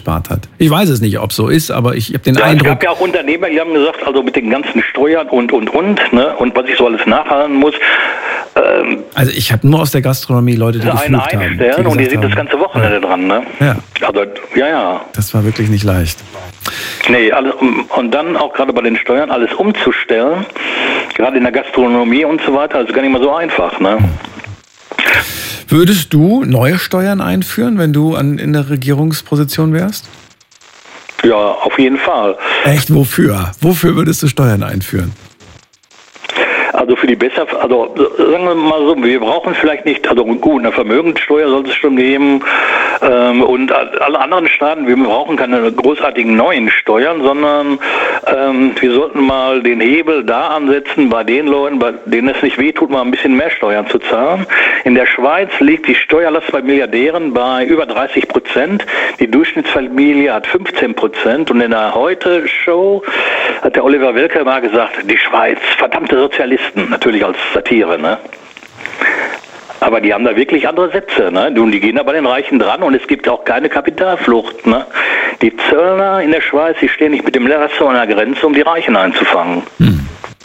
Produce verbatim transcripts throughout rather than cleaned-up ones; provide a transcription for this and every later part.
gespart hat. Ich weiß es nicht, ob es so ist, aber ich habe den ja, Eindruck... Es gab ja auch Unternehmer, die haben gesagt, also mit den ganzen Steuern und, und, und, ne, und was ich so alles nachhalten muss. Ähm, also ich habe nur aus der Gastronomie Leute, die geflucht einen haben. einstellen die und die sind haben, das ganze Wochenende ja. dran, ne? Ja. Also, ja, ja. Das war wirklich nicht leicht. Nee, alles, und dann auch gerade bei den Steuern alles umzustellen, gerade in der Gastronomie und so weiter, also gar nicht mal so einfach, ne? Würdest du neue Steuern einführen, wenn du an, in der Regierungsposition wärst? Ja, auf jeden Fall. Echt, wofür? Wofür würdest du Steuern einführen? Also für die besser, also sagen wir mal so, wir brauchen vielleicht nicht, also gut, eine Vermögenssteuer soll es schon geben ähm, und alle anderen Staaten, wir brauchen keine großartigen neuen Steuern, sondern ähm, wir sollten mal den Hebel da ansetzen bei den Leuten, bei denen es nicht wehtut, mal ein bisschen mehr Steuern zu zahlen. In der Schweiz liegt die Steuerlast bei Milliardären bei über dreißig Prozent, die Durchschnittsfamilie hat fünfzehn Prozent und in der Heute-Show hat der Oliver Welke mal gesagt, die Schweiz, verdammte Sozialisten. Natürlich als Satire, ne? Aber die haben da wirklich andere Sätze, ne? Und die gehen da bei den Reichen dran und es gibt auch keine Kapitalflucht, ne? Die Zöllner in der Schweiz, die stehen nicht mit dem Messer an der Grenze, um die Reichen einzufangen. Hm.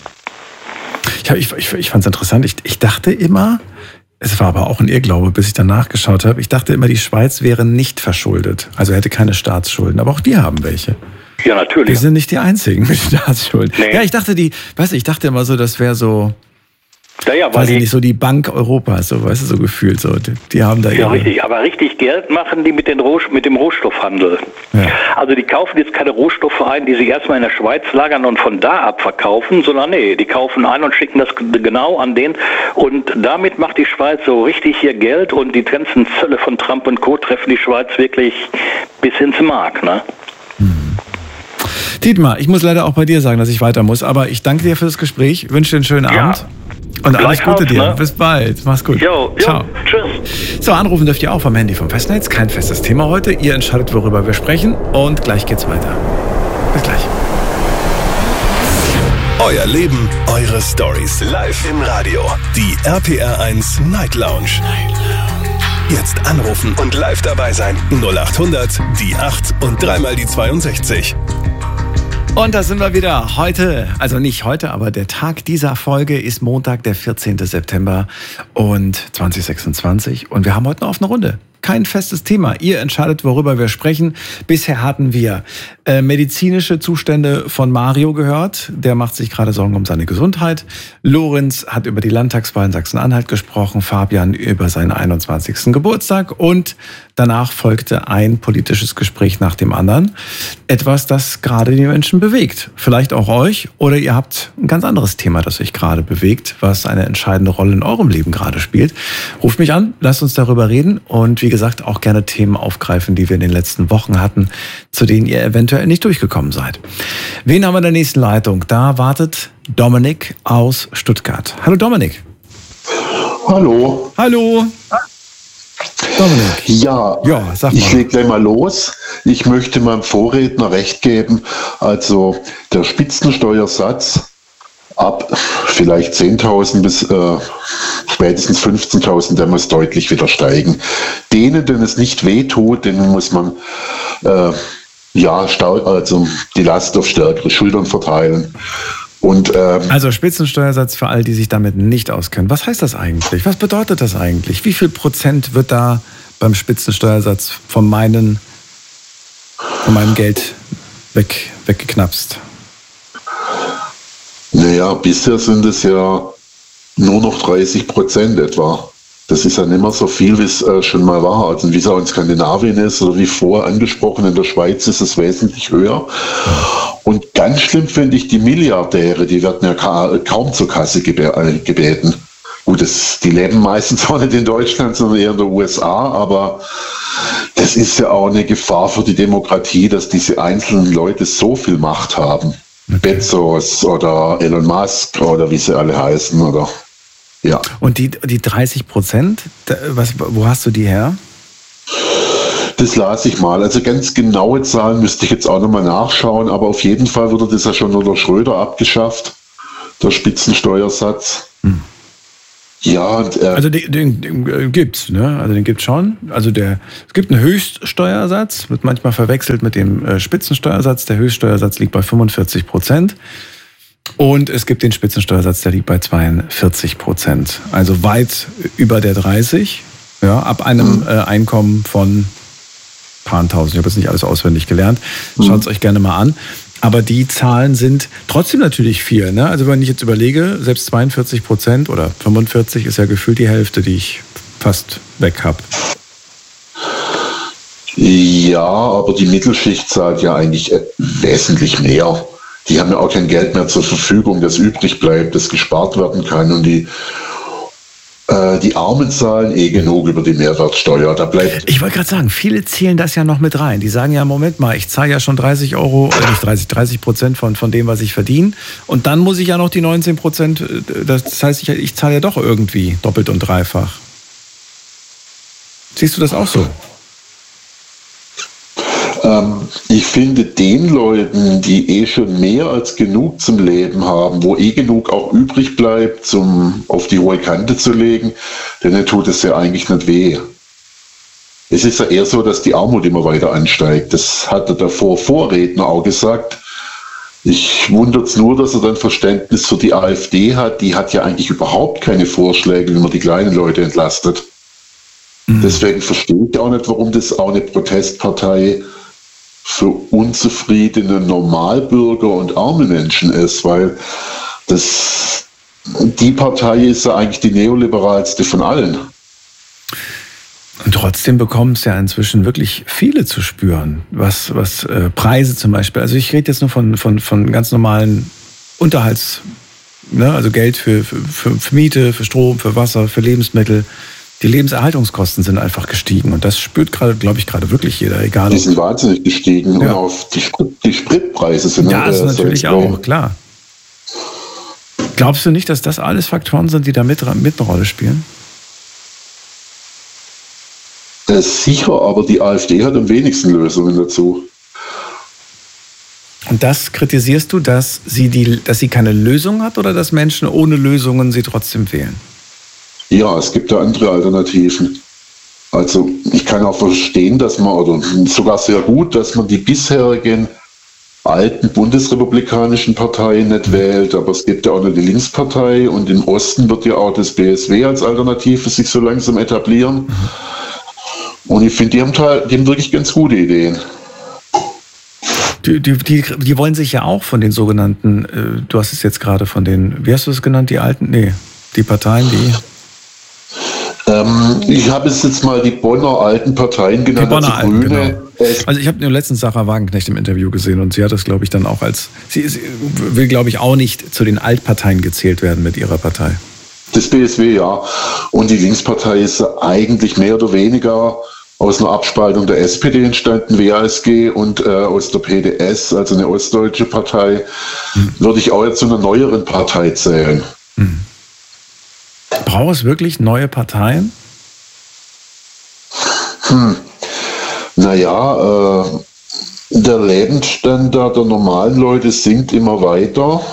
Ich, ich, ich, ich fand es interessant. Ich, ich dachte immer, es war aber auch ein Irrglaube, bis ich dann nachgeschaut habe, ich dachte immer, die Schweiz wäre nicht verschuldet, also hätte keine Staatsschulden, aber auch die haben welche. Ja, natürlich. Wir sind nicht die Einzigen mit Staatsschulden. Nee. Ja, ich dachte, die, weißt du, ich dachte immer so, das wäre so, ja, ja, weiß ich nicht, so die Bank Europas, so, weißt du, so gefühlt, so, die, die haben da ja, ihre... richtig, aber richtig Geld machen die mit, den Roh, mit dem Rohstoffhandel. Ja. Also die kaufen jetzt keine Rohstoffe ein, die sie erstmal in der Schweiz lagern und von da ab verkaufen, sondern nee, die kaufen ein und schicken das genau an den und damit macht die Schweiz so richtig ihr Geld und die ganzen Zölle von Trump und Co. treffen die Schweiz wirklich bis ins Mark, ne? Hm. Dietmar, ich muss leider auch bei dir sagen, dass ich weiter muss, aber ich danke dir für das Gespräch, wünsche dir einen schönen ja. Abend und alles Gute dir. Ne? Bis bald. Mach's gut. Jo, jo, ciao. Tschüss. So, anrufen dürft ihr auch vom Handy vom Festnetz. Kein festes Thema heute. Ihr entscheidet, worüber wir sprechen und gleich geht's weiter. Bis gleich. Euer Leben, eure Stories. Live im Radio. Die R P R eins Night Lounge. Jetzt anrufen und live dabei sein. null acht hundert, die acht und dreimal die zweiundsechzig. Und da sind wir wieder. Heute, also nicht heute, aber der Tag dieser Folge ist Montag, der vierzehnten September und zwanzig sechsundzwanzig. Und wir haben heute eine offene Runde. Kein festes Thema. Ihr entscheidet, worüber wir sprechen. Bisher hatten wir äh, medizinische Zustände von Mario gehört. Der macht sich gerade Sorgen um seine Gesundheit. Lorenz hat über die Landtagswahl in Sachsen-Anhalt gesprochen. Fabian über seinen einundzwanzigsten Geburtstag. Und danach folgte ein politisches Gespräch nach dem anderen. Etwas, das gerade die Menschen bewegt. Vielleicht auch euch. Oder ihr habt ein ganz anderes Thema, das euch gerade bewegt, was eine entscheidende Rolle in eurem Leben gerade spielt. Ruft mich an, lasst uns darüber reden. Und wie gesagt, auch gerne Themen aufgreifen, die wir in den letzten Wochen hatten, zu denen ihr eventuell nicht durchgekommen seid. Wen haben wir in der nächsten Leitung? Da wartet Dominik aus Stuttgart. Hallo Dominik. Hallo. Hallo. Dominik. Ja, ja sag mal. Ich lege gleich mal los. Ich möchte meinem Vorredner recht geben. Also der Spitzensteuersatz ab vielleicht zehntausend bis äh, spätestens fünfzehntausend, der muss deutlich wieder steigen. Denen, denen es nicht wehtut, denen muss man äh, ja stark, also die Last auf stärkere Schultern verteilen. Und, ähm, also Spitzensteuersatz für all, die sich damit nicht auskennen. Was heißt das eigentlich? Was bedeutet das eigentlich? Wie viel Prozent wird da beim Spitzensteuersatz von, meinen, von meinem Geld weg, weggeknapst? Naja, bisher sind es ja nur noch dreißig Prozent etwa. Das ist ja nicht mehr so viel, wie es äh, schon mal war. Also wie es auch in Skandinavien ist oder wie vorher angesprochen, in der Schweiz ist es wesentlich höher. Und ganz schlimm finde ich die Milliardäre, die werden ja ka- kaum zur Kasse gebä- äh, gebeten. Gut, das, die leben meistens auch nicht in Deutschland, sondern eher in den U S A, aber das ist ja auch eine Gefahr für die Demokratie, dass diese einzelnen Leute so viel Macht haben. Okay. Bezos oder Elon Musk oder wie sie alle heißen, oder ja. Und die, die dreißig Prozent, was, wo hast du die her? Das las ich mal. Also ganz genaue Zahlen müsste ich jetzt auch nochmal nachschauen, aber auf jeden Fall wurde das ja schon unter Schröder abgeschafft, der Spitzensteuersatz. Hm. Ja, und, äh, also den, den, den gibt's, ne? Also den gibt's schon. Also der, es gibt einen Höchststeuersatz, wird manchmal verwechselt mit dem äh, Spitzensteuersatz. Der Höchststeuersatz liegt bei fünfundvierzig Prozent. Und es gibt den Spitzensteuersatz, der liegt bei zweiundvierzig Prozent. Also weit über der dreißig, ja, ab einem äh, Einkommen von paar tausend. Ich habe jetzt nicht alles auswendig gelernt. Schaut es euch gerne mal an. Aber die Zahlen sind trotzdem natürlich viel. Ne? Also wenn ich jetzt überlege, selbst zweiundvierzig Prozent oder fünfundvierzig ist ja gefühlt die Hälfte, die ich fast weg habe. Ja, aber die Mittelschicht zahlt ja eigentlich wesentlich mehr. Die haben ja auch kein Geld mehr zur Verfügung, das übrig bleibt, das gespart werden kann. Und die Die Armen zahlen eh genug über die Mehrwertsteuer. Da bleibt ich wollte gerade sagen, viele zählen das ja noch mit rein. Die sagen ja, Moment mal, ich zahle ja schon dreißig Euro, äh nicht dreißig, dreißig Prozent von, von dem, was ich verdiene. Und dann muss ich ja noch die neunzehn Prozent, das heißt, ich, ich zahle ja doch irgendwie doppelt und dreifach. Siehst du das auch so? Ähm, ich finde, den Leuten, die eh schon mehr als genug zum Leben haben, wo eh genug auch übrig bleibt, zum auf die hohe Kante zu legen, denen tut es ja eigentlich nicht weh. Es ist ja eher so, dass die Armut immer weiter ansteigt. Das hatte der Vor- Vorredner auch gesagt. Ich wundere es nur, dass er dann Verständnis für die AfD hat. Die hat ja eigentlich überhaupt keine Vorschläge, wie man die kleinen Leute entlastet. Mhm. Deswegen verstehe ich auch nicht, warum das auch eine Protestpartei für unzufriedene Normalbürger und arme Menschen ist, weil das, die Partei ist ja eigentlich die neoliberalste von allen. Und trotzdem bekommen es ja inzwischen wirklich viele zu spüren, was, was äh, Preise zum Beispiel, also ich rede jetzt nur von, von, von ganz normalen Unterhalts, ne, also Geld für, für, für Miete, für Strom, für Wasser, für Lebensmittel. Die Lebenserhaltungskosten sind einfach gestiegen und das spürt gerade, glaube ich, gerade wirklich jeder, egal. Die sind wahnsinnig gestiegen ja. Und auch die, Sprit, die Spritpreise sind. Ja, das ist natürlich auch, klar. Glaubst du nicht, dass das alles Faktoren sind, die da mit, mit eine Rolle spielen? Äh, sicher, aber die AfD hat am wenigsten Lösungen dazu. Und das kritisierst du, dass sie, die, dass sie keine Lösung hat oder dass Menschen ohne Lösungen sie trotzdem wählen? Ja, es gibt da andere Alternativen. Also ich kann auch verstehen, dass man, oder sogar sehr gut, dass man die bisherigen alten bundesrepublikanischen Parteien nicht wählt, aber es gibt ja auch noch die Linkspartei und im Osten wird ja auch das B S W als Alternative sich so langsam etablieren. Und ich finde, die haben, die haben wirklich ganz gute Ideen. Die, die, die, die wollen sich ja auch von den sogenannten, äh, du hast es jetzt gerade von den, wie hast du es genannt, die alten, nee, die Parteien, die... Ähm, ich habe es jetzt mal die Bonner alten Parteien genannt. Die Bonner also Alten, Grüne. Genau. Also ich habe nur letztens Sarah Wagenknecht im Interview gesehen und sie hat das, glaube ich, dann auch als, sie, sie will, glaube ich, auch nicht zu den Altparteien gezählt werden mit ihrer Partei. Das B S W, ja. Und die Linkspartei ist eigentlich mehr oder weniger aus einer Abspaltung der S P D entstanden, W A S G, und äh, aus der P D S, also eine ostdeutsche Partei, hm. würde ich auch jetzt zu einer neueren Partei zählen. Hm. Braucht es wirklich neue Parteien? Hm. Naja, äh, der Lebensstandard der normalen Leute sinkt immer weiter.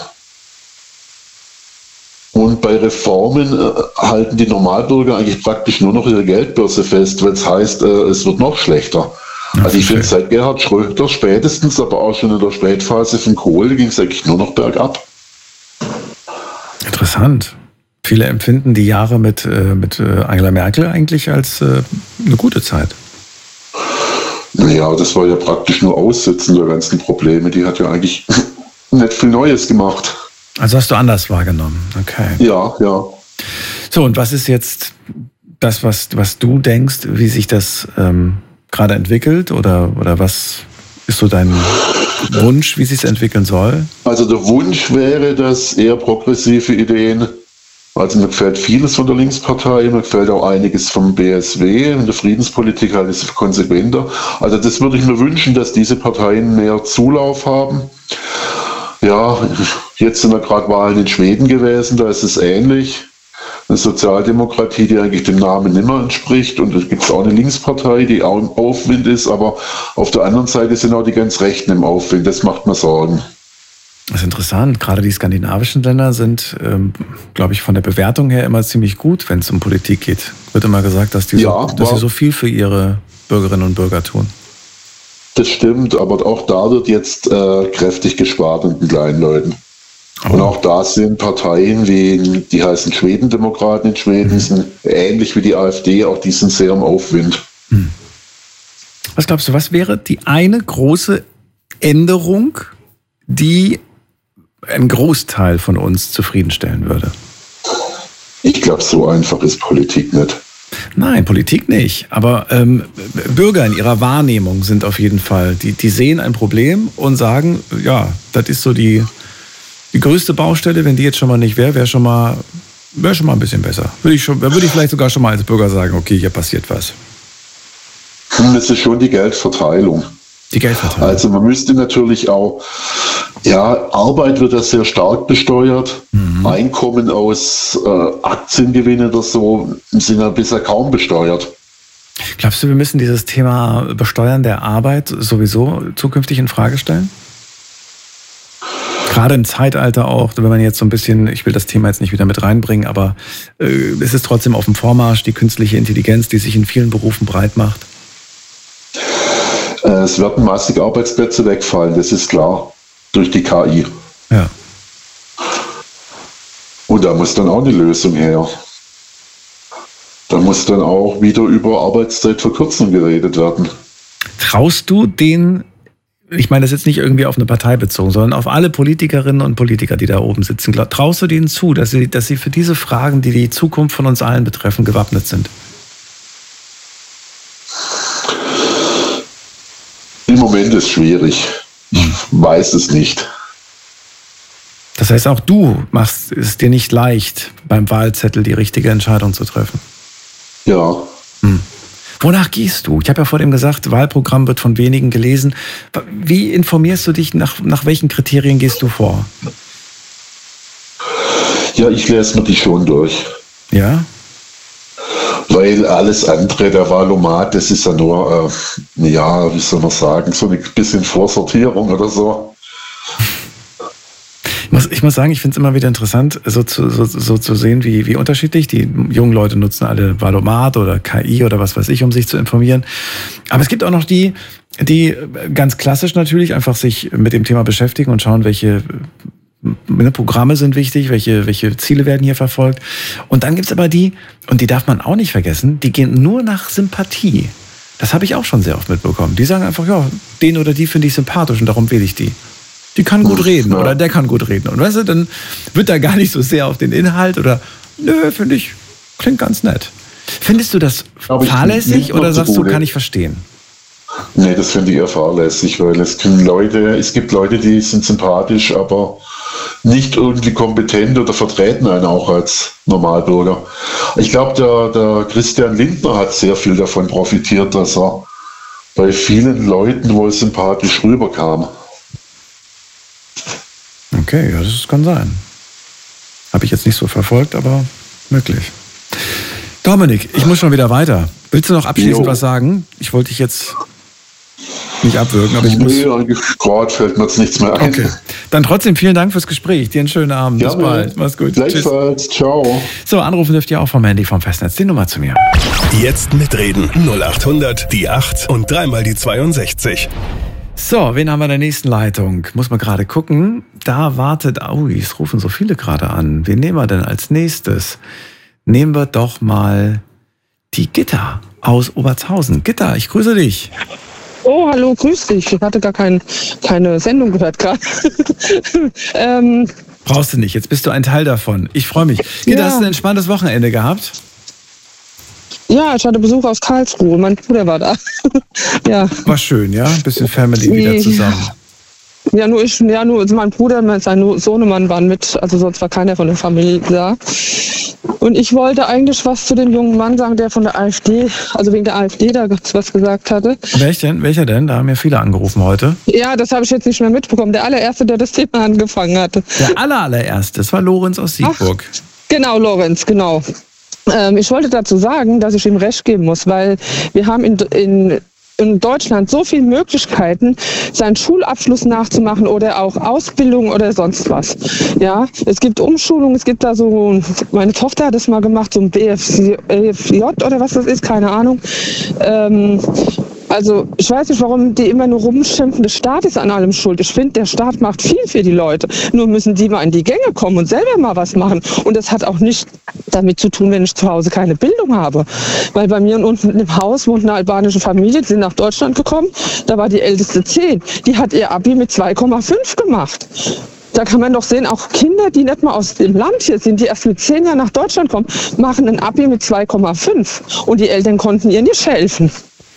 Und bei Reformen äh, halten die Normalbürger eigentlich praktisch nur noch ihre Geldbörse fest, weil es heißt, äh, es wird noch schlechter. Ja, also ich finde, seit Gerhard Schröder spätestens, aber auch schon in der Spätphase von Kohl, ging es eigentlich nur noch bergab. Interessant. Viele empfinden die Jahre mit, äh, mit Angela Merkel eigentlich als äh, eine gute Zeit. Naja, das war ja praktisch nur Aussitzen der ganzen Probleme. Die hat ja eigentlich nicht viel Neues gemacht. Also hast du anders wahrgenommen, okay. Ja, ja. So, und was ist jetzt das, was, was du denkst, wie sich das ähm, gerade entwickelt? Oder, oder was ist so dein Wunsch, wie sich es entwickeln soll? Also der Wunsch wäre, dass eher progressive Ideen, also mir gefällt vieles von der Linkspartei, mir gefällt auch einiges vom B S W, in der Friedenspolitik halt ist es konsequenter. Also das würde ich mir wünschen, dass diese Parteien mehr Zulauf haben. Ja, jetzt sind ja gerade Wahlen in Schweden gewesen, da ist es ähnlich. Eine Sozialdemokratie, die eigentlich dem Namen nicht mehr entspricht, und da gibt es auch eine Linkspartei, die auch im Aufwind ist, aber auf der anderen Seite sind auch die ganz Rechten im Aufwind, das macht mir Sorgen. Das ist interessant. Gerade die skandinavischen Länder sind, ähm, glaube ich, von der Bewertung her immer ziemlich gut, wenn es um Politik geht. Wird immer gesagt, dass, die Ja, so, dass sie so viel für ihre Bürgerinnen und Bürger tun. Das stimmt, aber auch da wird jetzt äh, kräftig gespart an den kleinen Leuten. Oh. Und auch da sind Parteien wie, die heißen Schwedendemokraten in Schweden, mhm. sind ähnlich wie die AfD, auch die sind sehr im Aufwind. Mhm. Was glaubst du, was wäre die eine große Änderung, die einen Großteil von uns zufriedenstellen würde? Ich glaube, so einfach ist Politik nicht. Nein, Politik nicht. Aber ähm, Bürger in ihrer Wahrnehmung sind auf jeden Fall, die, die sehen ein Problem und sagen, ja, das ist so die, die größte Baustelle. Wenn die jetzt schon mal nicht wäre, wäre schon mal, wäre schon mal ein bisschen besser. Würde ich, schon, würde ich vielleicht sogar schon mal als Bürger sagen, okay, hier passiert was. Das ist schon die Geldverteilung. Die Geldverteilung. Also man müsste natürlich auch, ja, Arbeit wird ja sehr stark besteuert. Mhm. Einkommen aus äh, Aktiengewinne oder so sind ja bisher kaum besteuert. Glaubst du, wir müssen dieses Thema Besteuern der Arbeit sowieso zukünftig in Frage stellen? Gerade im Zeitalter auch, wenn man jetzt so ein bisschen, ich will das Thema jetzt nicht wieder mit reinbringen, aber äh, es ist trotzdem auf dem Vormarsch, die künstliche Intelligenz, die sich in vielen Berufen breit macht. Es werden massig Arbeitsplätze wegfallen, das ist klar, durch die K I. Ja. Und da muss dann auch eine Lösung her. Da muss dann auch wieder über Arbeitszeitverkürzung geredet werden. Traust du den, ich meine das ist jetzt nicht irgendwie auf eine Partei bezogen, sondern auf alle Politikerinnen und Politiker, die da oben sitzen, traust du denen zu, dass sie, dass sie für diese Fragen, die die Zukunft von uns allen betreffen, gewappnet sind? Im Moment ist es schwierig. Ich weiß es nicht. Das heißt, auch du machst es dir nicht leicht, beim Wahlzettel die richtige Entscheidung zu treffen. Ja. Hm. Wonach gehst du? Ich habe ja vor dem gesagt, Wahlprogramm wird von wenigen gelesen. Wie informierst du dich? Nach, nach welchen Kriterien gehst du vor? Ja, ich lese mir die schon durch. Ja? Weil alles andere, der Wahlomat, das ist ja nur, äh, ja, wie soll man sagen, so ein bisschen Vorsortierung oder so. Ich muss, ich muss sagen, ich finde es immer wieder interessant, so zu, so, so zu sehen, wie, wie unterschiedlich. Die jungen Leute nutzen alle Wahlomat oder K I oder was weiß ich, um sich zu informieren. Aber es gibt auch noch die, die ganz klassisch natürlich einfach sich mit dem Thema beschäftigen und schauen, welche Programme sind wichtig, welche, welche Ziele werden hier verfolgt. Und dann gibt's aber die, und die darf man auch nicht vergessen, die gehen nur nach Sympathie. Das habe ich auch schon sehr oft mitbekommen. Die sagen einfach, ja, den oder die finde ich sympathisch und darum wähle ich die. Die kann gut reden oder der kann gut reden. Und weißt du, dann wird da gar nicht so sehr auf den Inhalt oder, nö, finde ich, klingt ganz nett. Findest du das fahrlässig oder sagst du, kann ich verstehen? Nee, das finde ich eher fahrlässig, weil es können Leute, es gibt Leute, die sind sympathisch, aber nicht irgendwie kompetent oder vertreten einen auch als Normalbürger. Ich glaube, der, der Christian Lindner hat sehr viel davon profitiert, dass er bei vielen Leuten wohl sympathisch rüberkam. Okay, ja, das kann sein. Habe ich jetzt nicht so verfolgt, aber möglich. Dominik, ich muss schon wieder weiter. Willst du noch abschließend jo. was sagen? Ich wollte dich jetzt nicht abwürgen, aber ich muss... Nee, gerade fällt mir jetzt nichts mehr ein. Okay, dann trotzdem vielen Dank fürs Gespräch. Dir einen schönen Abend. Bis ja, bald. Mach's gut. Gleichfalls. Tschüss. Ciao. So, anrufen dürft ihr auch vom Handy vom Festnetz. Die Nummer zu mir. Jetzt mitreden. null acht hundert, die acht und dreimal die zweiundsechzig. So, wen haben wir in der nächsten Leitung? Muss man gerade gucken. Da wartet... Oh, es rufen so viele gerade an. Wen nehmen wir denn als nächstes? Nehmen wir doch mal die Gitta aus Obertshausen. Gitta, ich grüße dich. Oh, hallo, grüß dich. Ich hatte gar kein, keine Sendung gehört gerade. ähm, Brauchst du nicht, jetzt bist du ein Teil davon. Ich freue mich. Gitta, ja. Hast du ein entspanntes Wochenende gehabt? Ja, ich hatte Besuch aus Karlsruhe. Mein Bruder war da. ja. War schön, ja? Ein bisschen Family wieder zusammen. Ja, nur ich, ja, nur mein Bruder und sein Sohnemann waren mit, also sonst war keiner von der Familie da. Und ich wollte eigentlich was zu dem jungen Mann sagen, der von der AfD, also wegen der AfD da was gesagt hatte. Welcher denn? Welcher denn? Da haben ja viele angerufen heute. Ja, das habe ich jetzt nicht mehr mitbekommen. Der allererste, der das Thema angefangen hatte. Der aller, allererste, das war Lorenz aus Siegburg. Ach, genau, Lorenz, genau. Ähm, ich wollte dazu sagen, dass ich ihm recht geben muss, weil wir haben in, in in Deutschland so viele Möglichkeiten, seinen Schulabschluss nachzumachen oder auch Ausbildung oder sonst was. Ja, es gibt Umschulungen, es gibt da so, meine Tochter hat das mal gemacht, so ein B F J oder was das ist, keine Ahnung. Ähm, Also ich weiß nicht, warum die immer nur rumschimpfen, der Staat ist an allem schuld. Ich finde, der Staat macht viel für die Leute. Nur müssen die mal in die Gänge kommen und selber mal was machen. Und das hat auch nicht damit zu tun, wenn ich zu Hause keine Bildung habe. Weil bei mir unten im Haus wohnt eine albanische Familie, die sind nach Deutschland gekommen. Da war die älteste zehn. Die hat ihr Abi mit zwei Komma fünf gemacht. Da kann man doch sehen, auch Kinder, die nicht mal aus dem Land hier sind, die erst mit zehn Jahren nach Deutschland kommen, machen ein Abi mit zwei Komma fünf. Und die Eltern konnten ihr nicht helfen.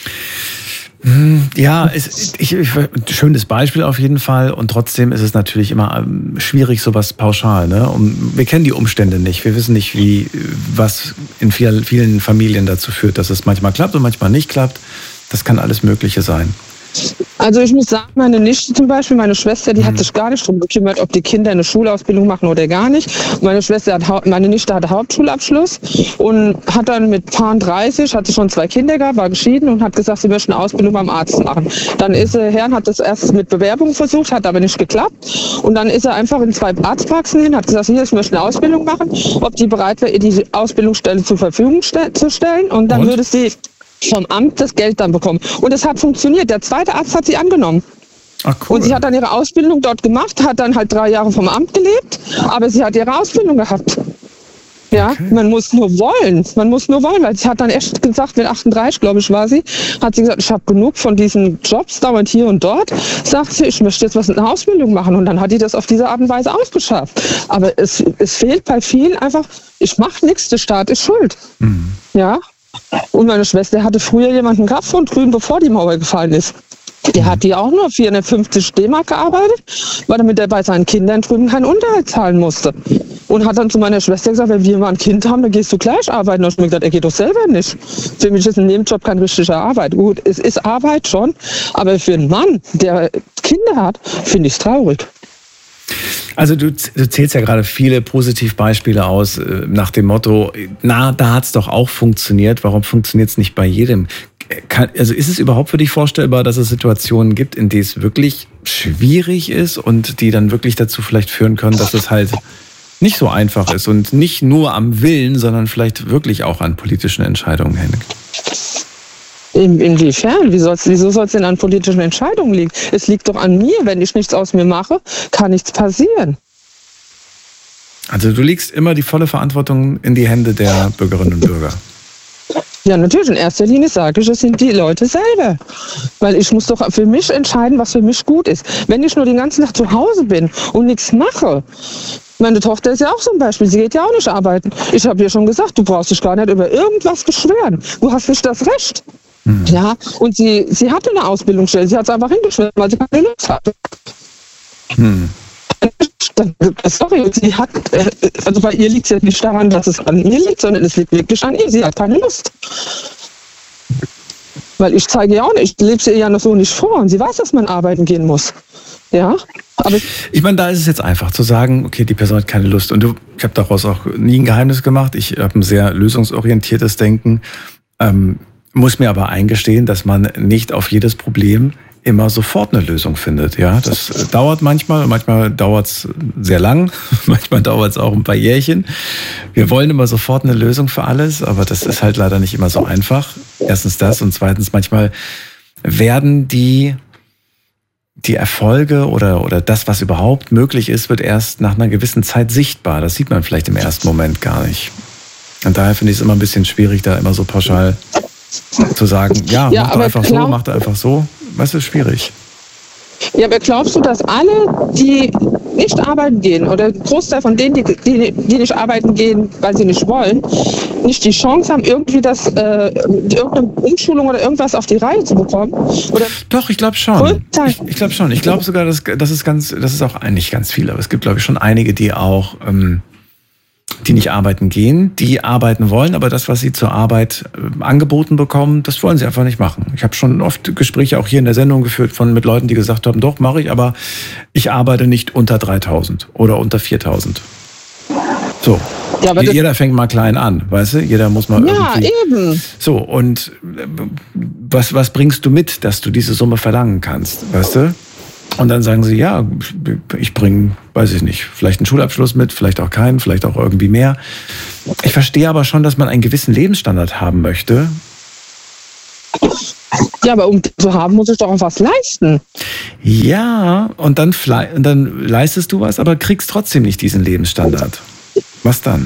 Ja, es, ich, ich, schönes Beispiel auf jeden Fall, und trotzdem ist es natürlich immer ähm, schwierig, sowas pauschal. Ne? Und wir kennen die Umstände nicht, wir wissen nicht, wie was in viel, vielen Familien dazu führt, dass es manchmal klappt und manchmal nicht klappt. Das kann alles Mögliche sein. Also ich muss sagen, meine Nichte zum Beispiel, meine Schwester, die mhm. hat sich gar nicht drum gekümmert, ob die Kinder eine Schulausbildung machen oder gar nicht. Meine Schwester hat, meine Nichte hatte Hauptschulabschluss und hat dann mit Paar dreißig, hatte schon zwei Kinder gehabt, war geschieden und hat gesagt, sie möchte eine Ausbildung beim Arzt machen. Dann ist er her und hat das erst mit Bewerbung versucht, hat aber nicht geklappt. Und dann ist er einfach in zwei Arztpraxen hin, hat gesagt, hier, ich möchte eine Ausbildung machen, ob die bereit wäre, ihr die Ausbildungsstelle zur Verfügung ste- zu stellen. Und dann und? würde sie vom Amt das Geld dann bekommen. Und es hat funktioniert. Der zweite Arzt hat sie angenommen. Ach, cool. Und sie hat dann ihre Ausbildung dort gemacht, hat dann halt drei Jahre vom Amt gelebt, aber sie hat ihre Ausbildung gehabt. Ja, okay. Man muss nur wollen. Man muss nur wollen, weil sie hat dann echt gesagt, mit achtunddreißig, glaube ich, war sie, hat sie gesagt, ich habe genug von diesen Jobs, dauernd hier und dort. Sagt sie, ich möchte jetzt was mit einer Ausbildung machen. Und dann hat die das auf diese Art und Weise ausgeschafft. Aber es, es fehlt bei vielen einfach, ich mache nichts, der Staat ist schuld. Mhm. Ja. Und meine Schwester hatte früher jemanden gehabt von drüben, bevor die Mauer gefallen ist. Der hat die auch nur vierhundertfünfzig D-Mark gearbeitet, weil damit er bei seinen Kindern drüben keinen Unterhalt zahlen musste. Und hat dann zu meiner Schwester gesagt, wenn wir mal ein Kind haben, dann gehst du gleich arbeiten. Und ich habe mir gesagt, er geht doch selber nicht. Für mich ist ein Nebenjob keine richtige Arbeit. Gut, es ist Arbeit schon, aber für einen Mann, der Kinder hat, finde ich es traurig. Also du, du zählst ja gerade viele Positivbeispiele aus, äh, nach dem Motto, na, da hat es doch auch funktioniert, warum funktioniert es nicht bei jedem? Kann, also ist es überhaupt für dich vorstellbar, dass es Situationen gibt, in denen es wirklich schwierig ist und die dann wirklich dazu vielleicht führen können, dass es halt nicht so einfach ist und nicht nur am Willen, sondern vielleicht wirklich auch an politischen Entscheidungen hängt? In, inwiefern? Wie soll's, wieso soll es denn an politischen Entscheidungen liegen? Es liegt doch an mir. Wenn ich nichts aus mir mache, kann nichts passieren. Also du legst immer die volle Verantwortung in die Hände der Bürgerinnen und Bürger. Ja, natürlich. In erster Linie sage ich, es sind die Leute selber. Weil ich muss doch für mich entscheiden, was für mich gut ist. Wenn ich nur den ganzen Tag zu Hause bin und nichts mache. Meine Tochter ist ja auch so ein Beispiel. Sie geht ja auch nicht arbeiten. Ich habe ihr schon gesagt, du brauchst dich gar nicht über irgendwas beschweren. Du hast nicht das Recht. Mhm. Ja, und sie, sie hatte eine Ausbildungsstelle. Sie hat es einfach hingeschrieben, weil sie keine Lust hatte. Mhm. Sorry, sie hat, also bei ihr liegt es ja nicht daran, dass es an mir liegt, sondern es liegt wirklich an ihr. Sie hat keine Lust. Weil ich zeige ja auch nicht, ich lebe sie ihr ja noch so nicht vor und sie weiß, dass man arbeiten gehen muss. Ja, aber ich meine, da ist es jetzt einfach zu sagen, okay, die Person hat keine Lust. Und du, ich habe daraus auch nie ein Geheimnis gemacht. Ich habe ein sehr lösungsorientiertes Denken. Ähm, muss mir aber eingestehen, dass man nicht auf jedes Problem immer sofort eine Lösung findet. Ja, das dauert manchmal, manchmal dauert es sehr lang, manchmal dauert es auch ein paar Jährchen. Wir wollen immer sofort eine Lösung für alles, aber das ist halt leider nicht immer so einfach. Erstens das und zweitens manchmal werden die die Erfolge oder oder das, was überhaupt möglich ist, wird erst nach einer gewissen Zeit sichtbar. Das sieht man vielleicht im ersten Moment gar nicht. Und daher finde ich es immer ein bisschen schwierig, da immer so pauschal zu sagen, ja, ja macht einfach klar. so, macht einfach so. Was ist schwierig? Ja, aber glaubst du, dass alle, die nicht arbeiten gehen oder ein Großteil von denen, die, die, die nicht arbeiten gehen, weil sie nicht wollen, nicht die Chance haben, irgendwie das, äh, irgendeine Umschulung oder irgendwas auf die Reihe zu bekommen? Oder Doch, ich glaube schon. Ich, ich glaube schon. Ich glaube sogar, dass das ist ganz, das ist auch nicht ganz viel, aber es gibt, glaube ich, schon einige, die auch ähm, die nicht arbeiten gehen, die arbeiten wollen, aber das, was sie zur Arbeit äh, angeboten bekommen, das wollen sie einfach nicht machen. Ich habe schon oft Gespräche auch hier in der Sendung geführt von mit Leuten, die gesagt haben, doch, mache ich, aber ich arbeite nicht unter dreitausend oder unter viertausend. So. Ja, aber das- Jeder fängt mal klein an, weißt du? Jeder muss mal Ja, irgendwie... eben. So, und äh, was, was bringst du mit, dass du diese Summe verlangen kannst, weißt du? Und dann sagen sie, ja, ich bringe, weiß ich nicht, vielleicht einen Schulabschluss mit, vielleicht auch keinen, vielleicht auch irgendwie mehr. Ich verstehe aber schon, dass man einen gewissen Lebensstandard haben möchte. Ja, aber um zu haben, muss ich doch auch was leisten. Ja, und dann, fle- und dann leistest du was, aber kriegst trotzdem nicht diesen Lebensstandard. Was dann?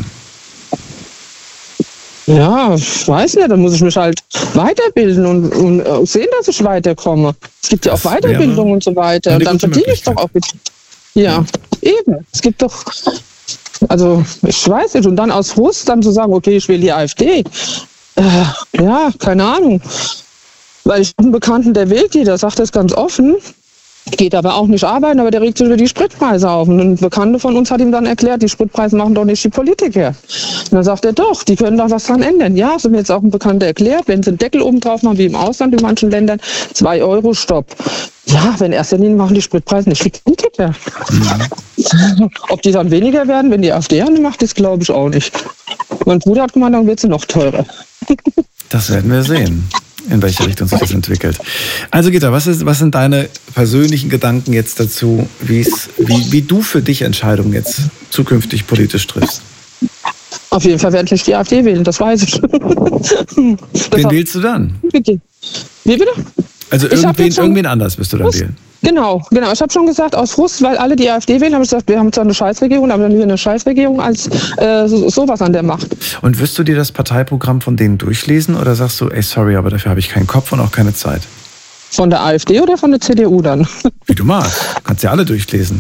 Ja, ich weiß nicht, dann muss ich mich halt weiterbilden und, und sehen, dass ich weiterkomme. Es gibt ja auch Das Weiterbildung wäre und so weiter. eine Und dann gute verdiene ich doch auch mit. Ja, eben. Es gibt doch, also ich weiß nicht, und dann aus Frust dann zu sagen, okay, ich wähle die AfD. Äh, ja, keine Ahnung. Weil ich habe einen Bekannten, der wählt die, der sagt das ganz offen. Geht aber auch nicht arbeiten, aber der regt sich über die Spritpreise auf. Und ein Bekannter von uns hat ihm dann erklärt, die Spritpreise machen doch nicht die Politiker. Und dann sagt er, doch, die können doch was dran ändern. Ja, so mir jetzt auch ein Bekannter erklärt, wenn sie einen Deckel oben drauf machen, wie im Ausland in manchen Ländern, zwei Euro Stopp. Ja, wenn erster Linie machen die Spritpreise nicht die Politiker. Mhm. Ob die dann weniger werden, wenn die AfD eine macht, das glaube ich auch nicht. Mein Bruder hat gemeint, dann wird sie noch teurer. Das werden wir sehen, in welche Richtung sich das entwickelt. Also Gitta, was, ist, was sind deine persönlichen Gedanken jetzt dazu, wie's, wie, wie du für dich Entscheidungen jetzt zukünftig politisch triffst? Auf jeden Fall werde ich nicht die AfD wählen, das weiß ich. Wen wählst du dann? Wie bitte? Also Ich hab irgendwen, jetzt schon- irgendwen anders wirst du dann Was? wählen. Genau, genau. Ich habe schon gesagt, aus Frust, weil alle die AfD wählen, habe ich gesagt, wir haben zwar eine Scheißregierung, aber dann lieber eine Scheißregierung als äh, so, sowas an der Macht. Und wirst du dir das Parteiprogramm von denen durchlesen oder sagst du, ey, sorry, aber dafür habe ich keinen Kopf und auch keine Zeit? Von der AfD oder von der C D U dann? Wie du magst. Du kannst ja alle durchlesen.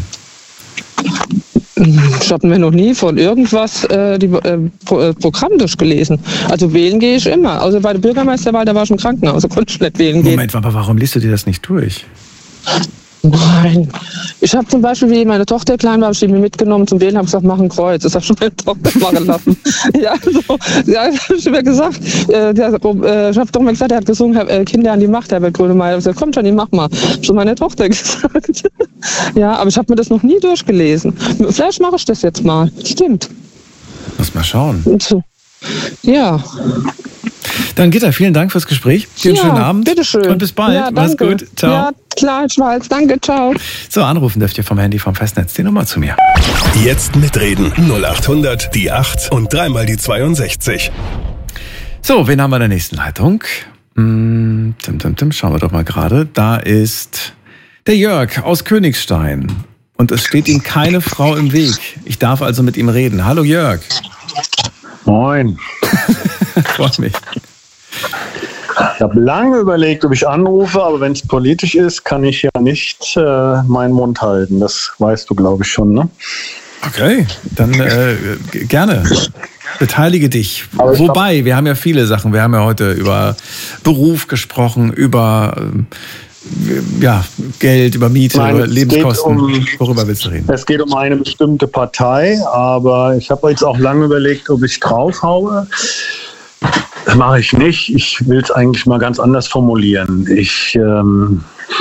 Ich habe mir noch nie von irgendwas äh, die äh, Pro, äh, Programm durchgelesen. Also wählen gehe ich immer. Also bei der Bürgermeisterwahl, da war ich im Krankenhaus, also konnte ich nicht wählen gehen. Moment, aber warum liest du dir das nicht durch? Nein. Ich habe zum Beispiel, wie meine Tochter klein war, habe ich die mir mitgenommen zum Wählen, habe gesagt, mach ein Kreuz. Das hat schon meine Tochter machen lassen. ja, so, ja, das habe ich immer gesagt. Äh, der, äh, ich habe doch mal gesagt, er hat gesungen, äh, Kinder an die Macht, Herbert Grönemeyer. Ich habe gesagt, komm schon, mach mal. Schon meine Tochter gesagt. ja, aber ich habe mir das noch nie durchgelesen. Vielleicht mache ich das jetzt mal. Stimmt. Muss mal schauen. Und so. Ja. Dann Gitta, vielen Dank fürs Gespräch. Dir einen ja, schönen Abend. Bitteschön. Und bis bald. Ja, Mach's danke. gut. Ciao. Ja, klar, Schweiz. Danke, ciao. So, anrufen dürft ihr vom Handy vom Festnetz die Nummer zu mir. Jetzt mitreden. null acht hundert, die acht und dreimal die zweiundsechzig. So, wen haben wir in der nächsten Leitung? Hm, tim, tim, tim, schauen wir doch mal gerade. Da ist der Jörg aus Königstein. Und es steht ihm keine Frau im Weg. Ich darf also mit ihm reden. Hallo Jörg. Moin. Freut mich. Ich habe lange überlegt, ob ich anrufe, aber wenn es politisch ist, kann ich ja nicht äh, meinen Mund halten. Das weißt du, glaube ich, schon, ne? Okay, dann äh, g- gerne. Beteilige dich. Aber ich Wobei, wir haben ja viele Sachen. Wir haben ja heute über Beruf gesprochen, über ähm, ja, Geld, über Miete, Nein, über es Lebenskosten. geht um- Worüber willst du reden? Es geht um eine bestimmte Partei, aber ich habe jetzt auch lange überlegt, ob ich draufhaue. Das mache ich nicht. Ich will es eigentlich mal ganz anders formulieren. Ich ähm,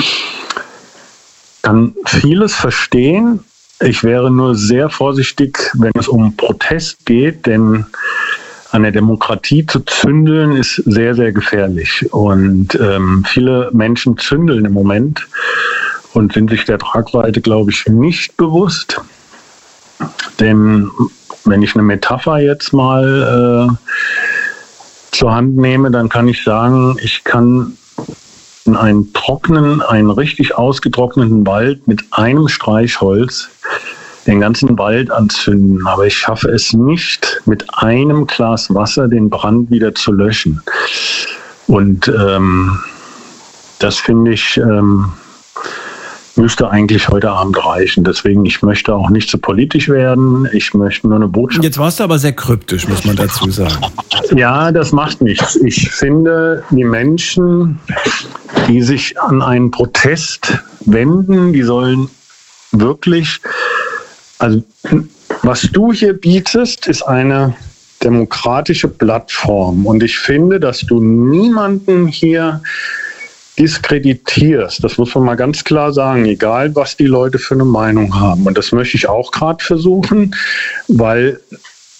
kann vieles verstehen. Ich wäre nur sehr vorsichtig, wenn es um Protest geht, denn an der Demokratie zu zündeln ist sehr, sehr gefährlich. Und ähm, viele Menschen zündeln im Moment und sind sich der Tragweite, glaube ich, nicht bewusst. Denn wenn ich eine Metapher jetzt mal äh, zur Hand nehme, dann kann ich sagen, ich kann in einen trockenen, einen richtig ausgetrockneten Wald mit einem Streichholz den ganzen Wald anzünden. Aber ich schaffe es nicht, mit einem Glas Wasser den Brand wieder zu löschen. Und ähm, das finde ich, ähm, müsste eigentlich heute Abend reichen. Deswegen, ich möchte auch nicht zu politisch werden. Ich möchte nur eine Botschaft. Jetzt warst du aber sehr kryptisch, muss man dazu sagen. Ja, das macht nichts. Ich finde, die Menschen, die sich an einen Protest wenden, die sollen wirklich, also was du hier bietest, ist eine demokratische Plattform. Und ich finde, dass du niemanden hier diskreditierst. Das muss man mal ganz klar sagen, egal was die Leute für eine Meinung haben. Und das möchte ich auch gerade versuchen, weil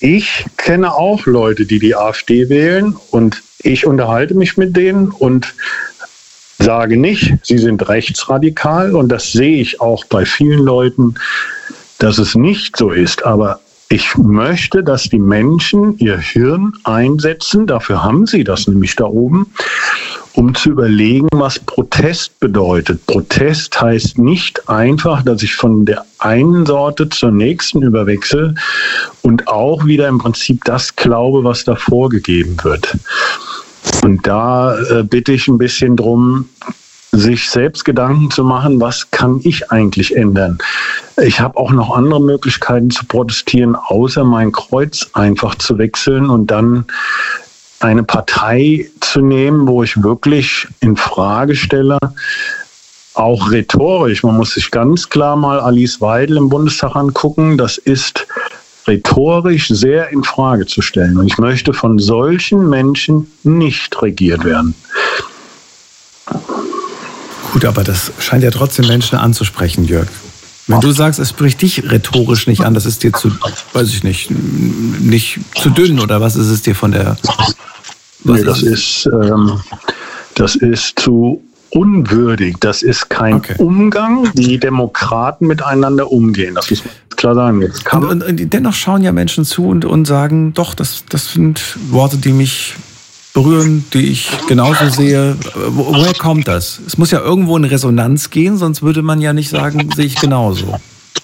ich kenne auch Leute, die die AfD wählen und ich unterhalte mich mit denen und sage nicht, sie sind rechtsradikal und das sehe ich auch bei vielen Leuten, dass es nicht so ist. Aber ich möchte, dass die Menschen ihr Hirn einsetzen, dafür haben sie das nämlich da oben, um zu überlegen, was Protest bedeutet. Protest heißt nicht einfach, dass ich von der einen Sorte zur nächsten überwechsel und auch wieder im Prinzip das glaube, was da vorgegeben wird. Und da äh, bitte ich ein bisschen drum, sich selbst Gedanken zu machen, was kann ich eigentlich ändern? Ich habe auch noch andere Möglichkeiten zu protestieren, außer mein Kreuz einfach zu wechseln und dann eine Partei zu nehmen, wo ich wirklich in Frage stelle, auch rhetorisch. Man muss sich ganz klar mal Alice Weidel im Bundestag angucken. Das ist rhetorisch sehr in Frage zu stellen. Und ich möchte von solchen Menschen nicht regiert werden. Gut, aber das scheint ja trotzdem Menschen anzusprechen, Jörg. Wenn du sagst, es spricht dich rhetorisch nicht an, das ist dir zu, weiß ich nicht, nicht zu dünn oder was ist es dir von der... Was nee, das ist, ähm, das ist zu unwürdig. Das ist kein okay. Umgang, wie Demokraten miteinander umgehen. Das muss man klar sagen. Jetzt kann und, und, und dennoch schauen ja Menschen zu und, und sagen, doch, das, das sind Worte, die mich berühren, die ich genauso sehe. Wo, woher kommt das? Es muss ja irgendwo in Resonanz gehen, sonst würde man ja nicht sagen, sehe ich genauso.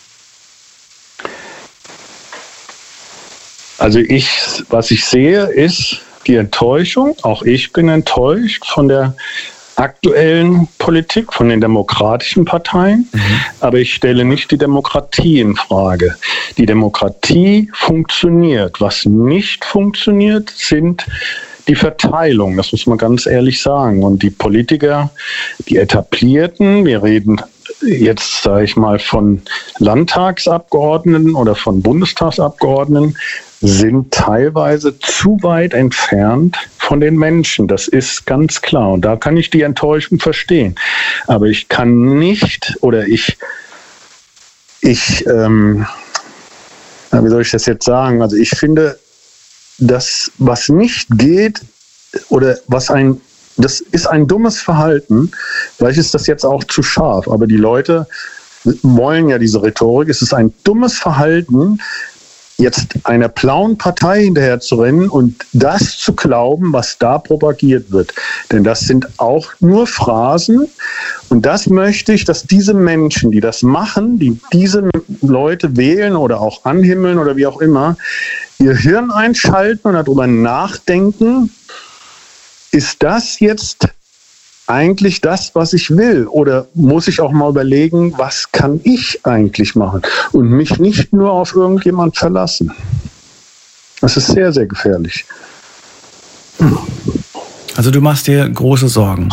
Also ich, was ich sehe, ist die Enttäuschung. Auch ich bin enttäuscht von der aktuellen Politik, von den demokratischen Parteien. Mhm. Aber ich stelle nicht die Demokratie in Frage. Die Demokratie funktioniert. Was nicht funktioniert, sind die Verteilung. Das muss man ganz ehrlich sagen. Und die Politiker, die Etablierten, wir reden jetzt, sage ich mal, von Landtagsabgeordneten oder von Bundestagsabgeordneten, sind teilweise zu weit entfernt von den Menschen. Das ist ganz klar. Und da kann ich die Enttäuschung verstehen. Aber ich kann nicht oder ich, ich, ähm, wie soll ich das jetzt sagen? Also ich finde, das, was nicht geht oder was ein, das ist ein dummes Verhalten. Vielleicht ist das jetzt auch zu scharf, aber die Leute wollen ja diese Rhetorik. Es ist ein dummes Verhalten, jetzt einer blauen Partei hinterher zu rennen und das zu glauben, was da propagiert wird. Denn das sind auch nur Phrasen. Und das möchte ich, dass diese Menschen, die das machen, die diese Leute wählen oder auch anhimmeln oder wie auch immer, ihr Hirn einschalten und darüber nachdenken, ist das jetzt eigentlich das, was ich will? Oder muss ich auch mal überlegen, was kann ich eigentlich machen? Und mich nicht nur auf irgendjemand verlassen. Das ist sehr, sehr gefährlich. Also du machst dir große Sorgen.